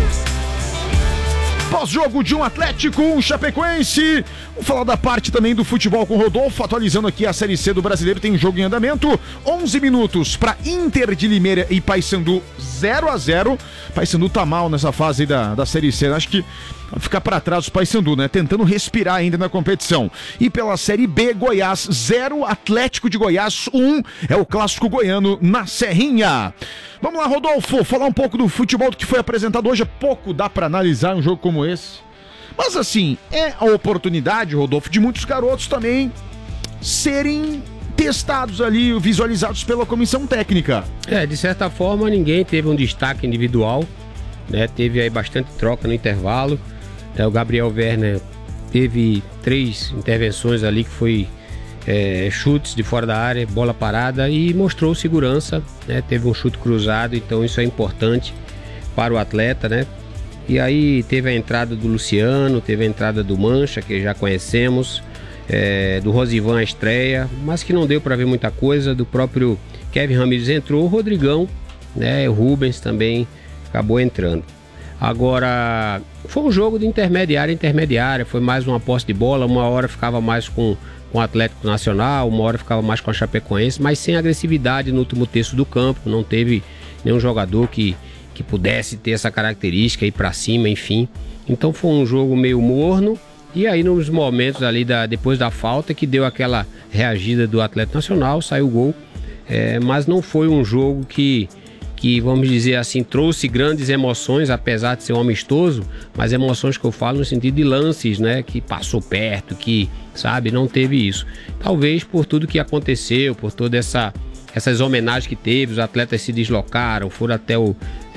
Pós-jogo de um Atlético, um Chapecoense. Vamos falar da parte também do futebol com o Rodolfo, atualizando aqui a Série C do Brasileiro, tem jogo em andamento. 11 minutos para Inter de Limeira e Paysandu 0-0. Paysandu tá mal nessa fase aí da Série C, acho que vai ficar para trás o Paysandu, né? Tentando respirar ainda na competição. E pela Série B, Goiás 0, Atlético de Goiás 1, é o clássico goiano na Serrinha. Vamos lá, Rodolfo, falar um pouco do futebol que foi apresentado hoje. Pouco dá para analisar um jogo como esse. Mas assim, é a oportunidade, Rodolfo, de muitos garotos também serem testados ali, visualizados pela comissão técnica. De certa forma, ninguém teve um destaque individual, né? Teve aí bastante troca no intervalo. O Gabriel Werner teve 3 intervenções ali que foi chutes de fora da área, bola parada, e mostrou segurança, né? Teve um chute cruzado, então isso é importante para o atleta, né? E aí teve a entrada do Luciano, teve a entrada do Mancha, que já conhecemos, do Rosivan a estreia, mas que não deu para ver muita coisa. Do próprio Kevin Ramírez entrou, o Rodrigão, né? O Rubens também acabou entrando. Agora, foi um jogo de intermediária, foi mais uma posse de bola, uma hora ficava mais com o Atlético Nacional, uma hora ficava mais com a Chapecoense, mas sem agressividade no último terço do campo, não teve nenhum jogador que pudesse ter essa característica, ir para cima, enfim. Então foi um jogo meio morno, e aí nos momentos ali depois da falta que deu aquela reagida do Atlético Nacional, saiu o gol, mas não foi um jogo que vamos dizer assim, trouxe grandes emoções, apesar de ser um amistoso, mas emoções que eu falo no sentido de lances, né, que passou perto, que, sabe, não teve isso. Talvez por tudo que aconteceu, por toda essas homenagens que teve, os atletas se deslocaram, foram até o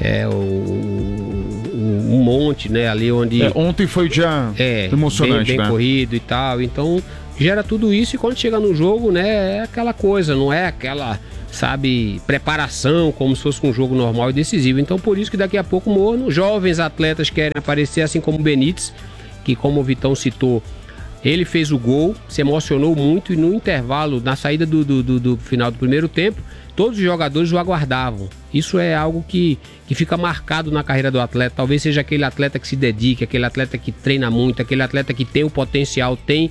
monte, né, ali onde... ontem foi já emocionante, bem né? Corrido e tal, então gera tudo isso, e quando chega no jogo, né, é aquela coisa, não é aquela... sabe, preparação, como se fosse um jogo normal e decisivo. Então por isso que daqui a pouco morno, jovens atletas querem aparecer, assim como o Benítez, que como o Vitão citou, ele fez o gol, se emocionou muito, e no intervalo, na saída do final do primeiro tempo, todos os jogadores o aguardavam. Isso é algo que fica marcado na carreira do atleta. Talvez seja aquele atleta que se dedique, aquele atleta que treina muito, aquele atleta que tem o potencial, tem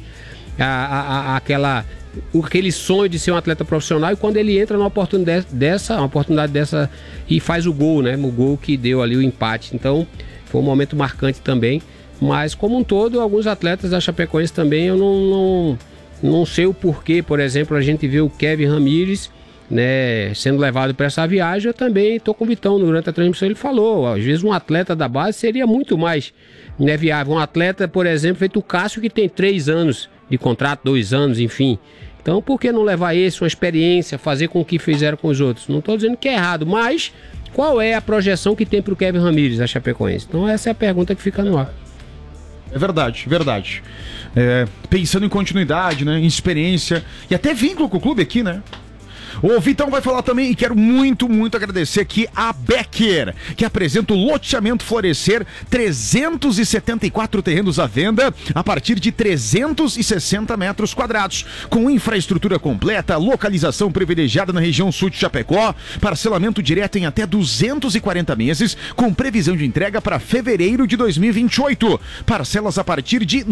aquele sonho de ser um atleta profissional, e quando ele entra numa oportunidade dessa e faz o gol, né? O gol que deu ali o empate. Então foi um momento marcante também, mas como um todo, alguns atletas da Chapecoense também, eu não sei o porquê. Por exemplo, a gente vê o Kevin Ramírez, né, sendo levado para essa viagem. Eu também estou com o Vitão, durante a transmissão ele falou, às vezes um atleta da base seria muito mais, né, viável. Um atleta, por exemplo, feito o Cássio, que tem 3 anos de contrato, 2 anos, enfim. Então, por que não levar uma experiência, fazer com o que fizeram com os outros? Não estou dizendo que é errado, mas qual é a projeção que tem para o Kevin Ramírez, a Chapecoense? Então, essa é a pergunta que fica no ar. É verdade, verdade. Pensando em continuidade, né, em experiência e até vínculo com o clube aqui, né? O Vitão vai falar também, e quero muito agradecer aqui a Becker, que apresenta o loteamento Florescer, 374 terrenos à venda, a partir de 360 metros quadrados, com infraestrutura completa, localização privilegiada na região sul de Chapecó, parcelamento direto em até 240 meses, com previsão de entrega para fevereiro de 2028, parcelas a partir de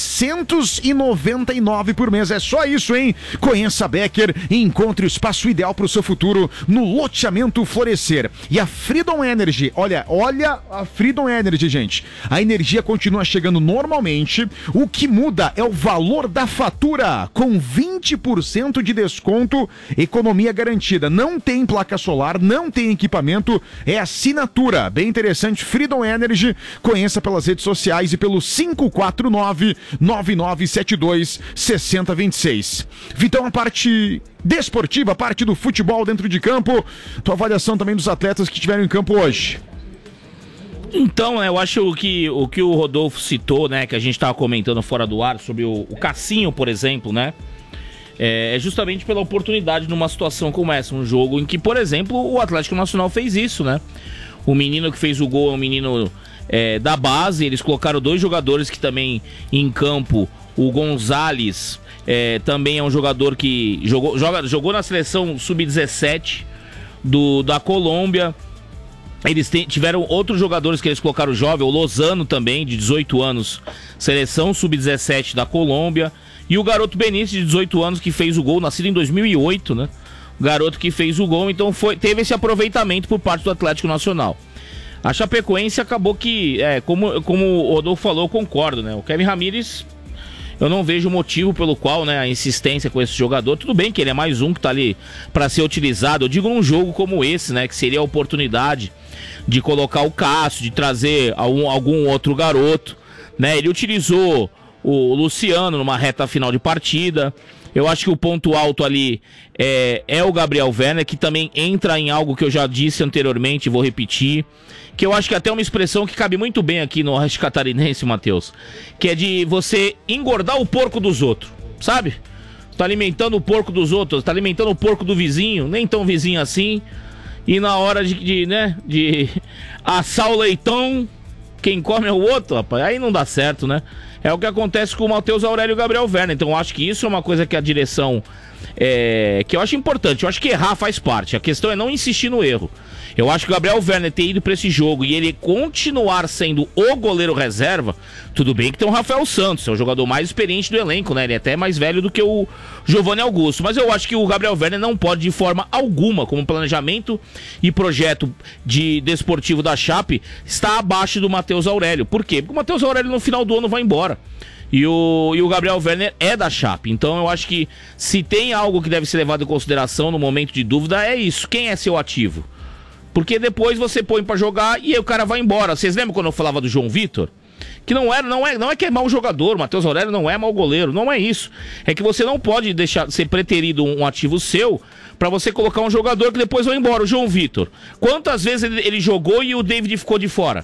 999 por mês. É só isso, hein? Conheça a Becker e encontre o espaço ideal para o seu futuro no loteamento Florescer. E a Freedom Energy, olha a Freedom Energy, gente. A energia continua chegando normalmente, o que muda é o valor da fatura, com 20% de desconto, economia garantida. Não tem placa solar, não tem equipamento, é assinatura. Bem interessante, Freedom Energy. Conheça pelas redes sociais e pelo 549-9972-6026. Vitão, a parte desportiva, parte do futebol dentro de campo, tua avaliação também dos atletas que estiveram em campo hoje. Então, eu acho que o que o Rodolfo citou, né, que a gente estava comentando fora do ar, sobre o Cassinho, por exemplo, né, é justamente pela oportunidade numa situação como essa, um jogo em que, por exemplo, o Atlético Nacional fez isso, né, o menino que fez o gol é um menino da base, eles colocaram 2 jogadores que também em campo, o Gonzalez também é um jogador que jogou na seleção sub-17 da Colômbia. Eles tiveram outros jogadores que eles colocaram jovem, o Lozano também, de 18 anos, seleção sub-17 da Colômbia, e o garoto Benítez, de 18 anos, que fez o gol, nascido em 2008, né? O garoto que fez o gol, então teve esse aproveitamento por parte do Atlético Nacional. A Chapecoense acabou que, como o Rodolfo falou, eu concordo, né? O Kevin Ramírez, eu não vejo motivo pelo qual, né, a insistência com esse jogador. Tudo bem que ele é mais um que tá ali para ser utilizado. Eu digo num jogo como esse, né, que seria a oportunidade de colocar o Cássio, de trazer algum outro garoto, né? Ele utilizou o Luciano numa reta final de partida. Eu acho que o ponto alto ali é o Gabriel Werner, que também entra em algo que eu já disse anteriormente, vou repetir, que eu acho que até é uma expressão que cabe muito bem aqui no Oeste Catarinense, Matheus, que é de você engordar o porco dos outros, sabe? Tá alimentando o porco dos outros, tá alimentando o porco do vizinho, nem tão vizinho assim, e na hora de assar o leitão, quem come é o outro, rapaz, aí não dá certo, né? É o que acontece com o Matheus Aurélio e o Gabriel Werner. Então eu acho que isso é uma coisa que a direção que eu acho importante. Eu acho que errar faz parte. A questão é não insistir no erro. Eu acho que o Gabriel Werner ter ido pra esse jogo e ele continuar sendo o goleiro reserva, tudo bem que tem o Rafael Santos, é o jogador mais experiente do elenco, né? Ele é até mais velho do que o Giovanni Augusto. Mas eu acho que o Gabriel Werner não pode, de forma alguma, como planejamento e projeto desportivo da Chape, estar abaixo do Matheus Aurélio. Por quê? Porque o Matheus Aurélio no final do ano vai embora. E o Gabriel Werner é da Chape. Então eu acho que se tem algo que deve ser levado em consideração no momento de dúvida, é isso. Quem é seu ativo? Porque depois você põe pra jogar e aí o cara vai embora. Vocês lembram quando eu falava do João Vitor? Que não é que é mau jogador, o Matheus Aurélio não é mau goleiro, não é isso. É que você não pode deixar ser preterido um ativo seu pra você colocar um jogador que depois vai embora. O João Vitor, quantas vezes ele jogou e o David ficou de fora?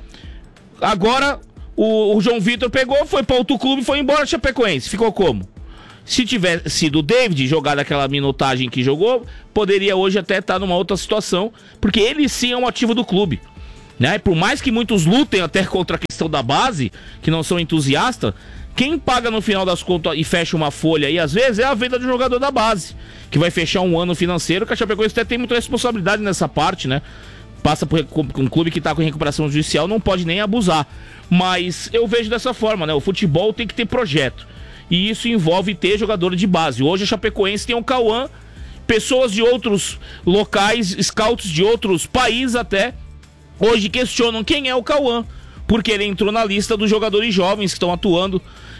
Agora o João Vitor pegou, foi pra outro clube e foi embora, Chapecoense. Ficou como? Se tivesse sido o David jogar daquela minutagem que jogou, poderia hoje até estar numa outra situação, porque ele sim é um ativo do clube, né? Por mais que muitos lutem até contra a questão da base, que não são entusiastas, quem paga no final das contas e fecha uma folha aí, às vezes, é a venda do jogador da base, que vai fechar um ano financeiro, que a Chapecoense até tem muita responsabilidade nessa parte, né? Passa por um clube que está com recuperação judicial, não pode nem abusar. Mas eu vejo dessa forma, né? O futebol tem que ter projeto. E isso envolve ter jogador de base. Hoje a Chapecoense tem um Cauã, pessoas de outros locais, scouts de outros países até, hoje questionam quem é o Cauã, porque ele entrou na lista dos jogadores jovens que estão atuando,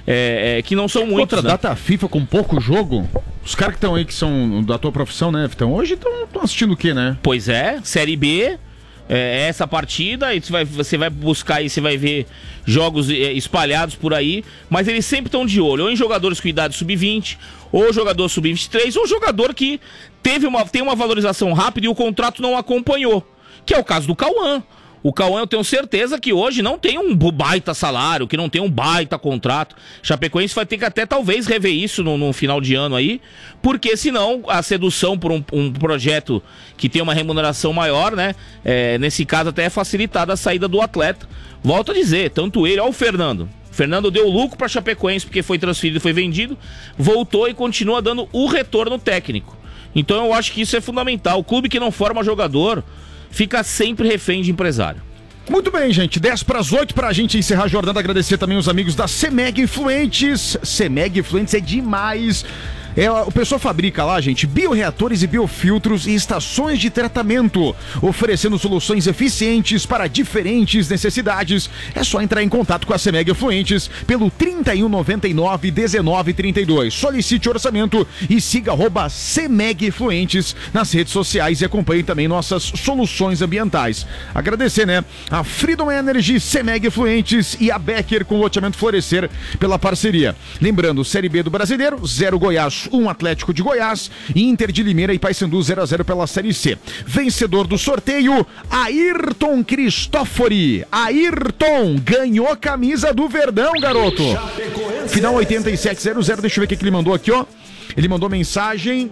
que não são muitos. Outra data FIFA com pouco jogo, os caras que estão aí, que são da tua profissão, né, Vitão? Hoje estão assistindo o quê, né? Pois é, Série B... essa partida, e você vai buscar aí, você vai ver jogos espalhados por aí, mas eles sempre estão de olho, ou em jogadores com idade sub-20, ou jogador sub-23, ou jogador que tem uma valorização rápida e o contrato não acompanhou, que é o caso do Cauã. O Cauã, eu tenho certeza que hoje não tem um baita salário, que não tem um baita contrato. Chapecoense vai ter que até talvez rever isso no final de ano aí, porque senão a sedução por um projeto que tem uma remuneração maior, né? Nesse caso até é facilitada a saída do atleta. Volto a dizer, tanto ele, ó, o Fernando. O Fernando deu lucro para Chapecoense porque foi transferido, foi vendido, voltou e continua dando o retorno técnico. Então eu acho que isso é fundamental. O clube que não forma jogador fica sempre refém de empresário. Muito bem, gente, 7:50 pra gente encerrar a jornada. Agradecer também os amigos da CEMEG Influentes. CEMEG Influentes é demais. O pessoal fabrica lá, gente, bioreatores e biofiltros e estações de tratamento, oferecendo soluções eficientes para diferentes necessidades. É só entrar em contato com a CEMEG Influentes pelo 3199-1932. Solicite orçamento e siga @CEMEG Influentes nas redes sociais e acompanhe também nossas soluções ambientais. Agradecer, né, a Freedom Energy, CEMEG Influentes e a Becker com loteamento Florescer pela parceria. Lembrando, Série B do Brasileiro, 0 Goiás, 1 Atlético de Goiás, Inter de Limeira e Paysandu 0-0 pela Série C. Vencedor do sorteio, Ayrton Cristófori. Ayrton ganhou camisa do Verdão, garoto. Final 8700, deixa eu ver o que ele mandou aqui, ó. Ele mandou mensagem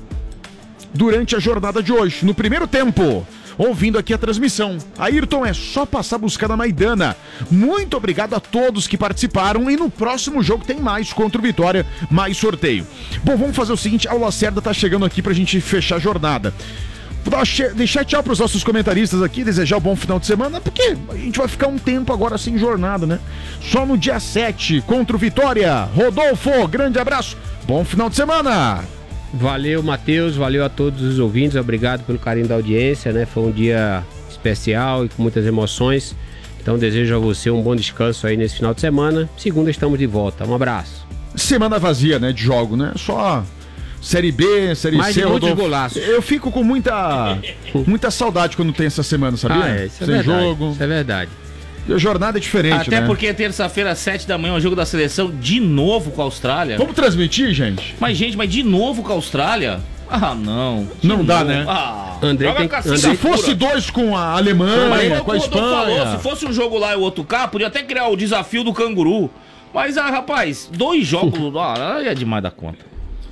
durante a jornada de hoje, no primeiro tempo, ouvindo aqui a transmissão. Ayrton, é só passar a buscar na Maidana. Muito obrigado a todos que participaram e no próximo jogo tem mais contra o Vitória, mais sorteio. Bom, vamos fazer o seguinte, a Lacerda tá chegando aqui pra gente fechar a jornada. Vou deixar tchau pros nossos comentaristas aqui, desejar um bom final de semana, porque a gente vai ficar um tempo agora sem jornada, né? Só no dia 7 contra o Vitória. Rodolfo, grande abraço, bom final de semana. Valeu, Matheus, valeu a todos os ouvintes, obrigado pelo carinho da audiência, né? Foi um dia especial e com muitas emoções, então desejo a você um bom descanso aí nesse final de semana. Segunda estamos de volta, um abraço. Semana vazia, né, de jogo, né? Só Série B, Série C, golaço. Eu fico com muita saudade quando tem essa semana, sabia? Isso é verdade, jogo. Isso é verdade. E a jornada é diferente, até né? porque terça-feira, 7 da manhã, é o jogo da seleção, de novo com a Austrália. Vamos transmitir, gente? Mas de novo com a Austrália? Ah, não. Não dá, né? André se fosse dois com a Alemanha, com a Espanha. Se fosse um jogo lá e o outro cá, podia até criar o desafio do canguru. Mas, rapaz, 2 jogos, é demais da conta.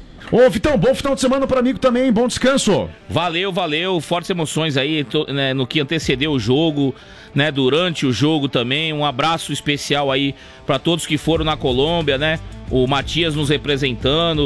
Ô, Vitão, bom final de semana para amigo também, bom descanso. Valeu, fortes emoções aí, né, no que antecedeu o jogo, né, durante o jogo também. Um abraço especial aí para todos que foram na Colômbia, né? O Matias nos representando,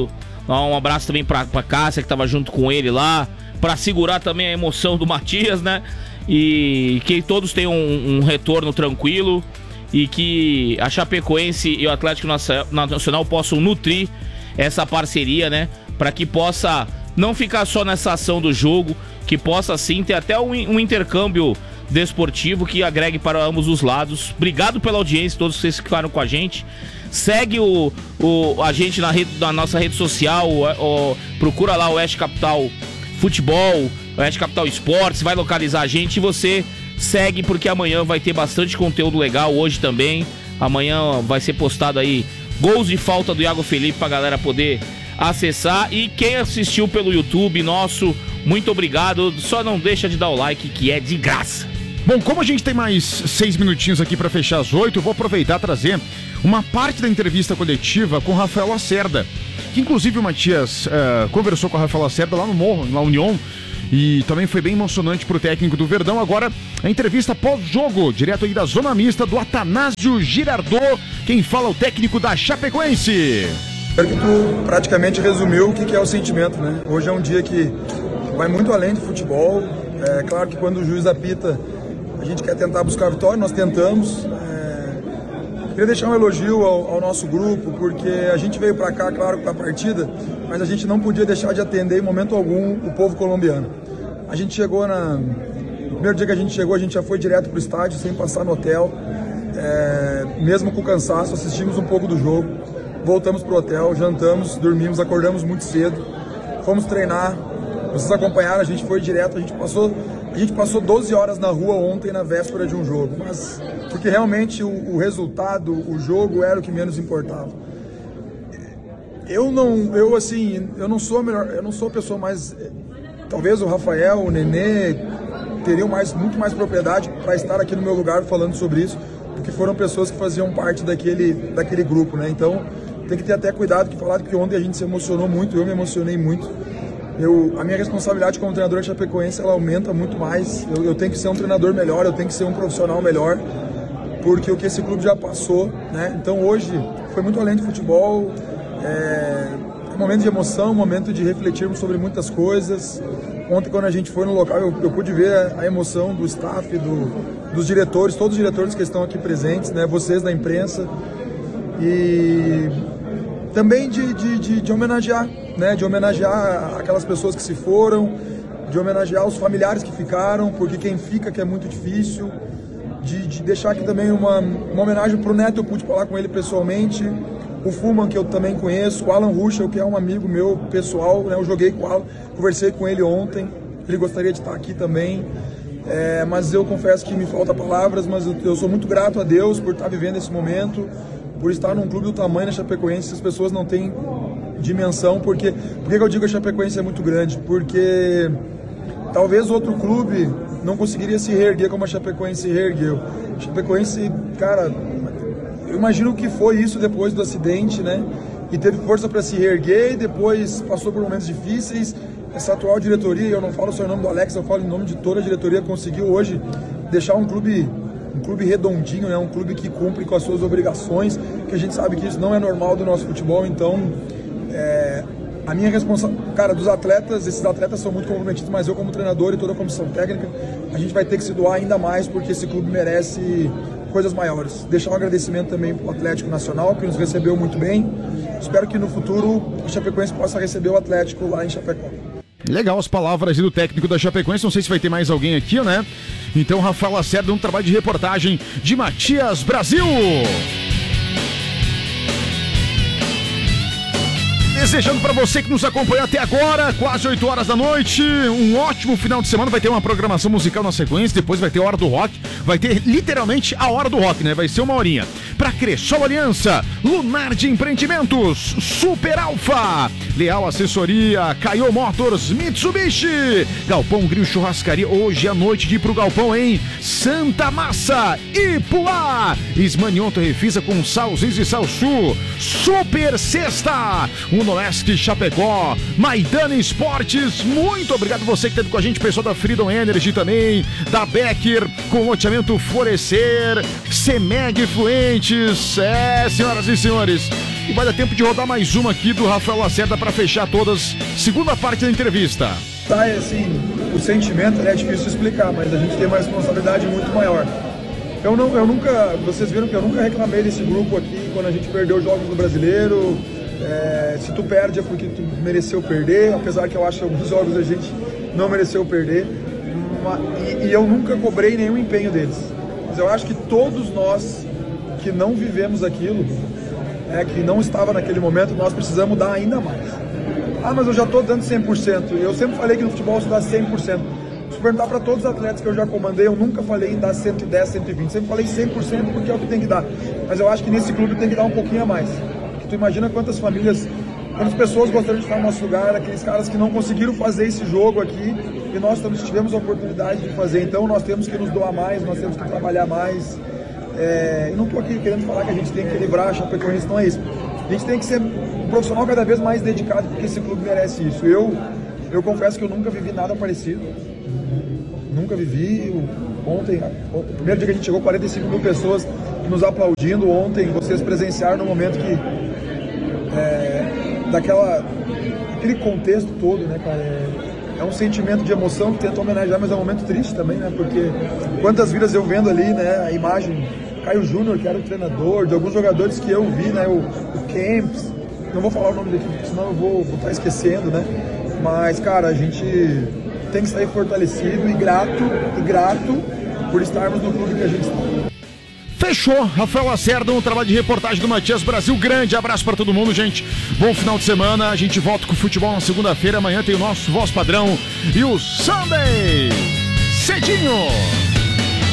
Um abraço também pra Cássia, que tava junto com ele lá, pra segurar também a emoção do Matias, né? E que todos tenham um retorno tranquilo e que a Chapecoense e o Atlético Nacional possam nutrir essa parceria, né? Pra que possa não ficar só nessa ação do jogo, que possa sim ter até um intercâmbio desportivo que agregue para ambos os lados. Obrigado pela audiência, todos vocês que ficaram com a gente. Segue a gente na nossa rede social, procura lá o Oeste Capital Futebol, Oeste Capital Esportes, vai localizar a gente e você segue, porque amanhã vai ter bastante conteúdo legal, hoje também. Amanhã vai ser postado aí gols de falta do Iago Felipe pra galera poder acessar. E quem assistiu pelo YouTube nosso, muito obrigado. Só não deixa de dar o like, que é de graça. Bom, como a gente tem mais 6 minutinhos aqui para fechar as 8, eu vou aproveitar e trazer uma parte da entrevista coletiva com Rafael Lacerda, que inclusive o Matias conversou com o Rafael Lacerda lá no Morro, na União, e também foi bem emocionante pro técnico do Verdão. Agora, a entrevista pós-jogo, direto aí da zona mista do Atanásio Girardot, quem fala é o técnico da Chapecoense. Espero que tu praticamente resumiu o que é o sentimento, né? Hoje é um dia que vai muito além de futebol. É claro que quando o juiz apita, a gente quer tentar buscar a vitória, nós tentamos. Queria deixar um elogio ao nosso grupo, porque a gente veio para cá, claro, para a partida, mas a gente não podia deixar de atender em momento algum o povo colombiano. A gente chegou no primeiro dia que a gente chegou, a gente já foi direto para o estádio, sem passar no hotel. Mesmo com cansaço, assistimos um pouco do jogo, voltamos para o hotel, jantamos, dormimos, acordamos muito cedo, fomos treinar. Vocês acompanharam, a gente foi direto, a gente passou 12 horas na rua ontem, na véspera de um jogo, mas porque realmente o resultado, o jogo era o que menos importava. Eu não sou a melhor, eu não sou a pessoa mais, talvez o Rafael, o Nenê teriam muito mais propriedade para estar aqui no meu lugar falando sobre isso, porque foram pessoas que faziam parte daquele grupo, né? Então tem que ter até cuidado, que falaram que ontem a gente se emocionou muito, eu me emocionei muito. A minha responsabilidade como treinador de Chapecoense, ela aumenta muito mais. Eu tenho que ser um treinador melhor, eu tenho que ser um profissional melhor, porque o que esse clube já passou, né? Então hoje foi muito além de futebol, um momento de emoção, um momento de refletirmos sobre muitas coisas. Ontem, quando a gente foi no local, eu pude ver a emoção do staff, dos diretores, todos os diretores que estão aqui presentes, né? Vocês da imprensa, e também de homenagear, né? De homenagear aquelas pessoas que se foram, de homenagear os familiares que ficaram, porque quem fica que é muito difícil, de deixar aqui também uma homenagem pro Neto. Eu pude falar com ele pessoalmente, o Fulman, que eu também conheço, o Alan Ruschel, que é um amigo meu pessoal, né? Eu joguei com o Alan, conversei com ele ontem, ele gostaria de estar aqui também, mas eu confesso que me faltam palavras, mas eu sou muito grato a Deus por estar vivendo esse momento, por estar num clube do tamanho da Chapecoense. As pessoas não têm dimensão. Por que eu digo que a Chapecoense é muito grande? Porque talvez outro clube não conseguiria se reerguer como a Chapecoense se reergueu. A Chapecoense, cara, eu imagino o que foi isso depois do acidente, né? E teve força para se reerguer, e depois passou por momentos difíceis. Essa atual diretoria, eu não falo só em nome do Alex, eu falo em nome de toda a diretoria, conseguiu hoje deixar um clube redondinho, né? Um clube que cumpre com as suas obrigações, que a gente sabe que isso não é normal do nosso futebol. Então, a minha responsabilidade, cara, dos atletas, esses atletas são muito comprometidos, mas eu como treinador e toda a comissão técnica, a gente vai ter que se doar ainda mais, porque esse clube merece coisas maiores. Deixar um agradecimento também para o Atlético Nacional, que nos recebeu muito bem. Espero que no futuro o Chapecoense possa receber o Atlético lá em Chapecó. Legal as palavras do técnico da Chapecoense. Não sei se vai ter mais alguém aqui, né? Então, Rafael Lacerda, um trabalho de reportagem de Matias Brasil. Desejando para você que nos acompanhou até agora, quase 8 horas da noite, um ótimo final de semana. Vai ter uma programação musical na sequência, depois vai ter a Hora do Rock. Vai ter literalmente a Hora do Rock, né? Vai ser uma horinha. Pra Cressol Aliança, Lunar de Empreendimentos, Super Alfa, Leal Assessoria, Caio Motors, Mitsubishi, Galpão Grill Churrascaria. Hoje à noite de ir pro Galpão em Santa Massa, Ipuá, Ismanionto Refisa com Salzis e Salsu, Super Sexta, Unolesc Chapecó, Maidana Esportes. Muito obrigado você que esteve com a gente, pessoal da Freedom Energy também, da Becker, com loteamento Florescer, Semeg Fluente, instantes. Senhoras e senhores. E vai dar tempo de rodar mais uma aqui do Rafael Lacerda para fechar todas. Segunda parte da entrevista. Tá, assim, o sentimento é difícil de explicar, mas a gente tem uma responsabilidade muito maior. Eu nunca, vocês viram que eu nunca reclamei desse grupo aqui quando a gente perdeu os jogos do Brasileiro. Se tu perde é porque tu mereceu perder, apesar que eu acho que alguns jogos a gente não mereceu perder. E eu nunca cobrei nenhum empenho deles. Mas eu acho que todos nós que não vivemos aquilo, que não estava naquele momento, nós precisamos dar ainda mais. Mas eu já estou dando 100%. Eu sempre falei que no futebol se dá 100%. Se perguntar para todos os atletas que eu já comandei, eu nunca falei em dar 110, 120. Sempre falei 100% porque é o que tem que dar. Mas eu acho que nesse clube tem que dar um pouquinho a mais. Porque tu imagina quantas famílias, quantas pessoas gostariam de estar no nosso lugar, aqueles caras que não conseguiram fazer esse jogo aqui e nós tivemos a oportunidade de fazer. Então nós temos que nos doar mais, nós temos que trabalhar mais. E não estou aqui querendo falar que a gente tem que livrar a Chapecoense, não é isso. A gente tem que ser um profissional cada vez mais dedicado, porque esse clube merece isso. Eu confesso que eu nunca vivi nada parecido. Nunca vivi. Ontem, o primeiro dia que a gente chegou, 45 mil pessoas nos aplaudindo. Ontem, vocês presenciaram no momento que... aquele contexto todo, né, cara? É um sentimento de emoção que tenta homenagear, mas é um momento triste também, né? Porque quantas vidas eu vendo ali, né? A imagem... Caio Júnior, que era o treinador, de alguns jogadores que eu vi, né? O Camps, não vou falar o nome daqui, porque senão eu vou estar esquecendo, né? Mas, cara, a gente tem que sair fortalecido e grato por estarmos no clube que a gente está. Fechou, Rafael Lacerda, um trabalho de reportagem do Matias Brasil. Grande abraço para todo mundo, gente. Bom final de semana. A gente volta com o futebol na segunda-feira. Amanhã tem o nosso Voz Padrão e o Sunday cedinho.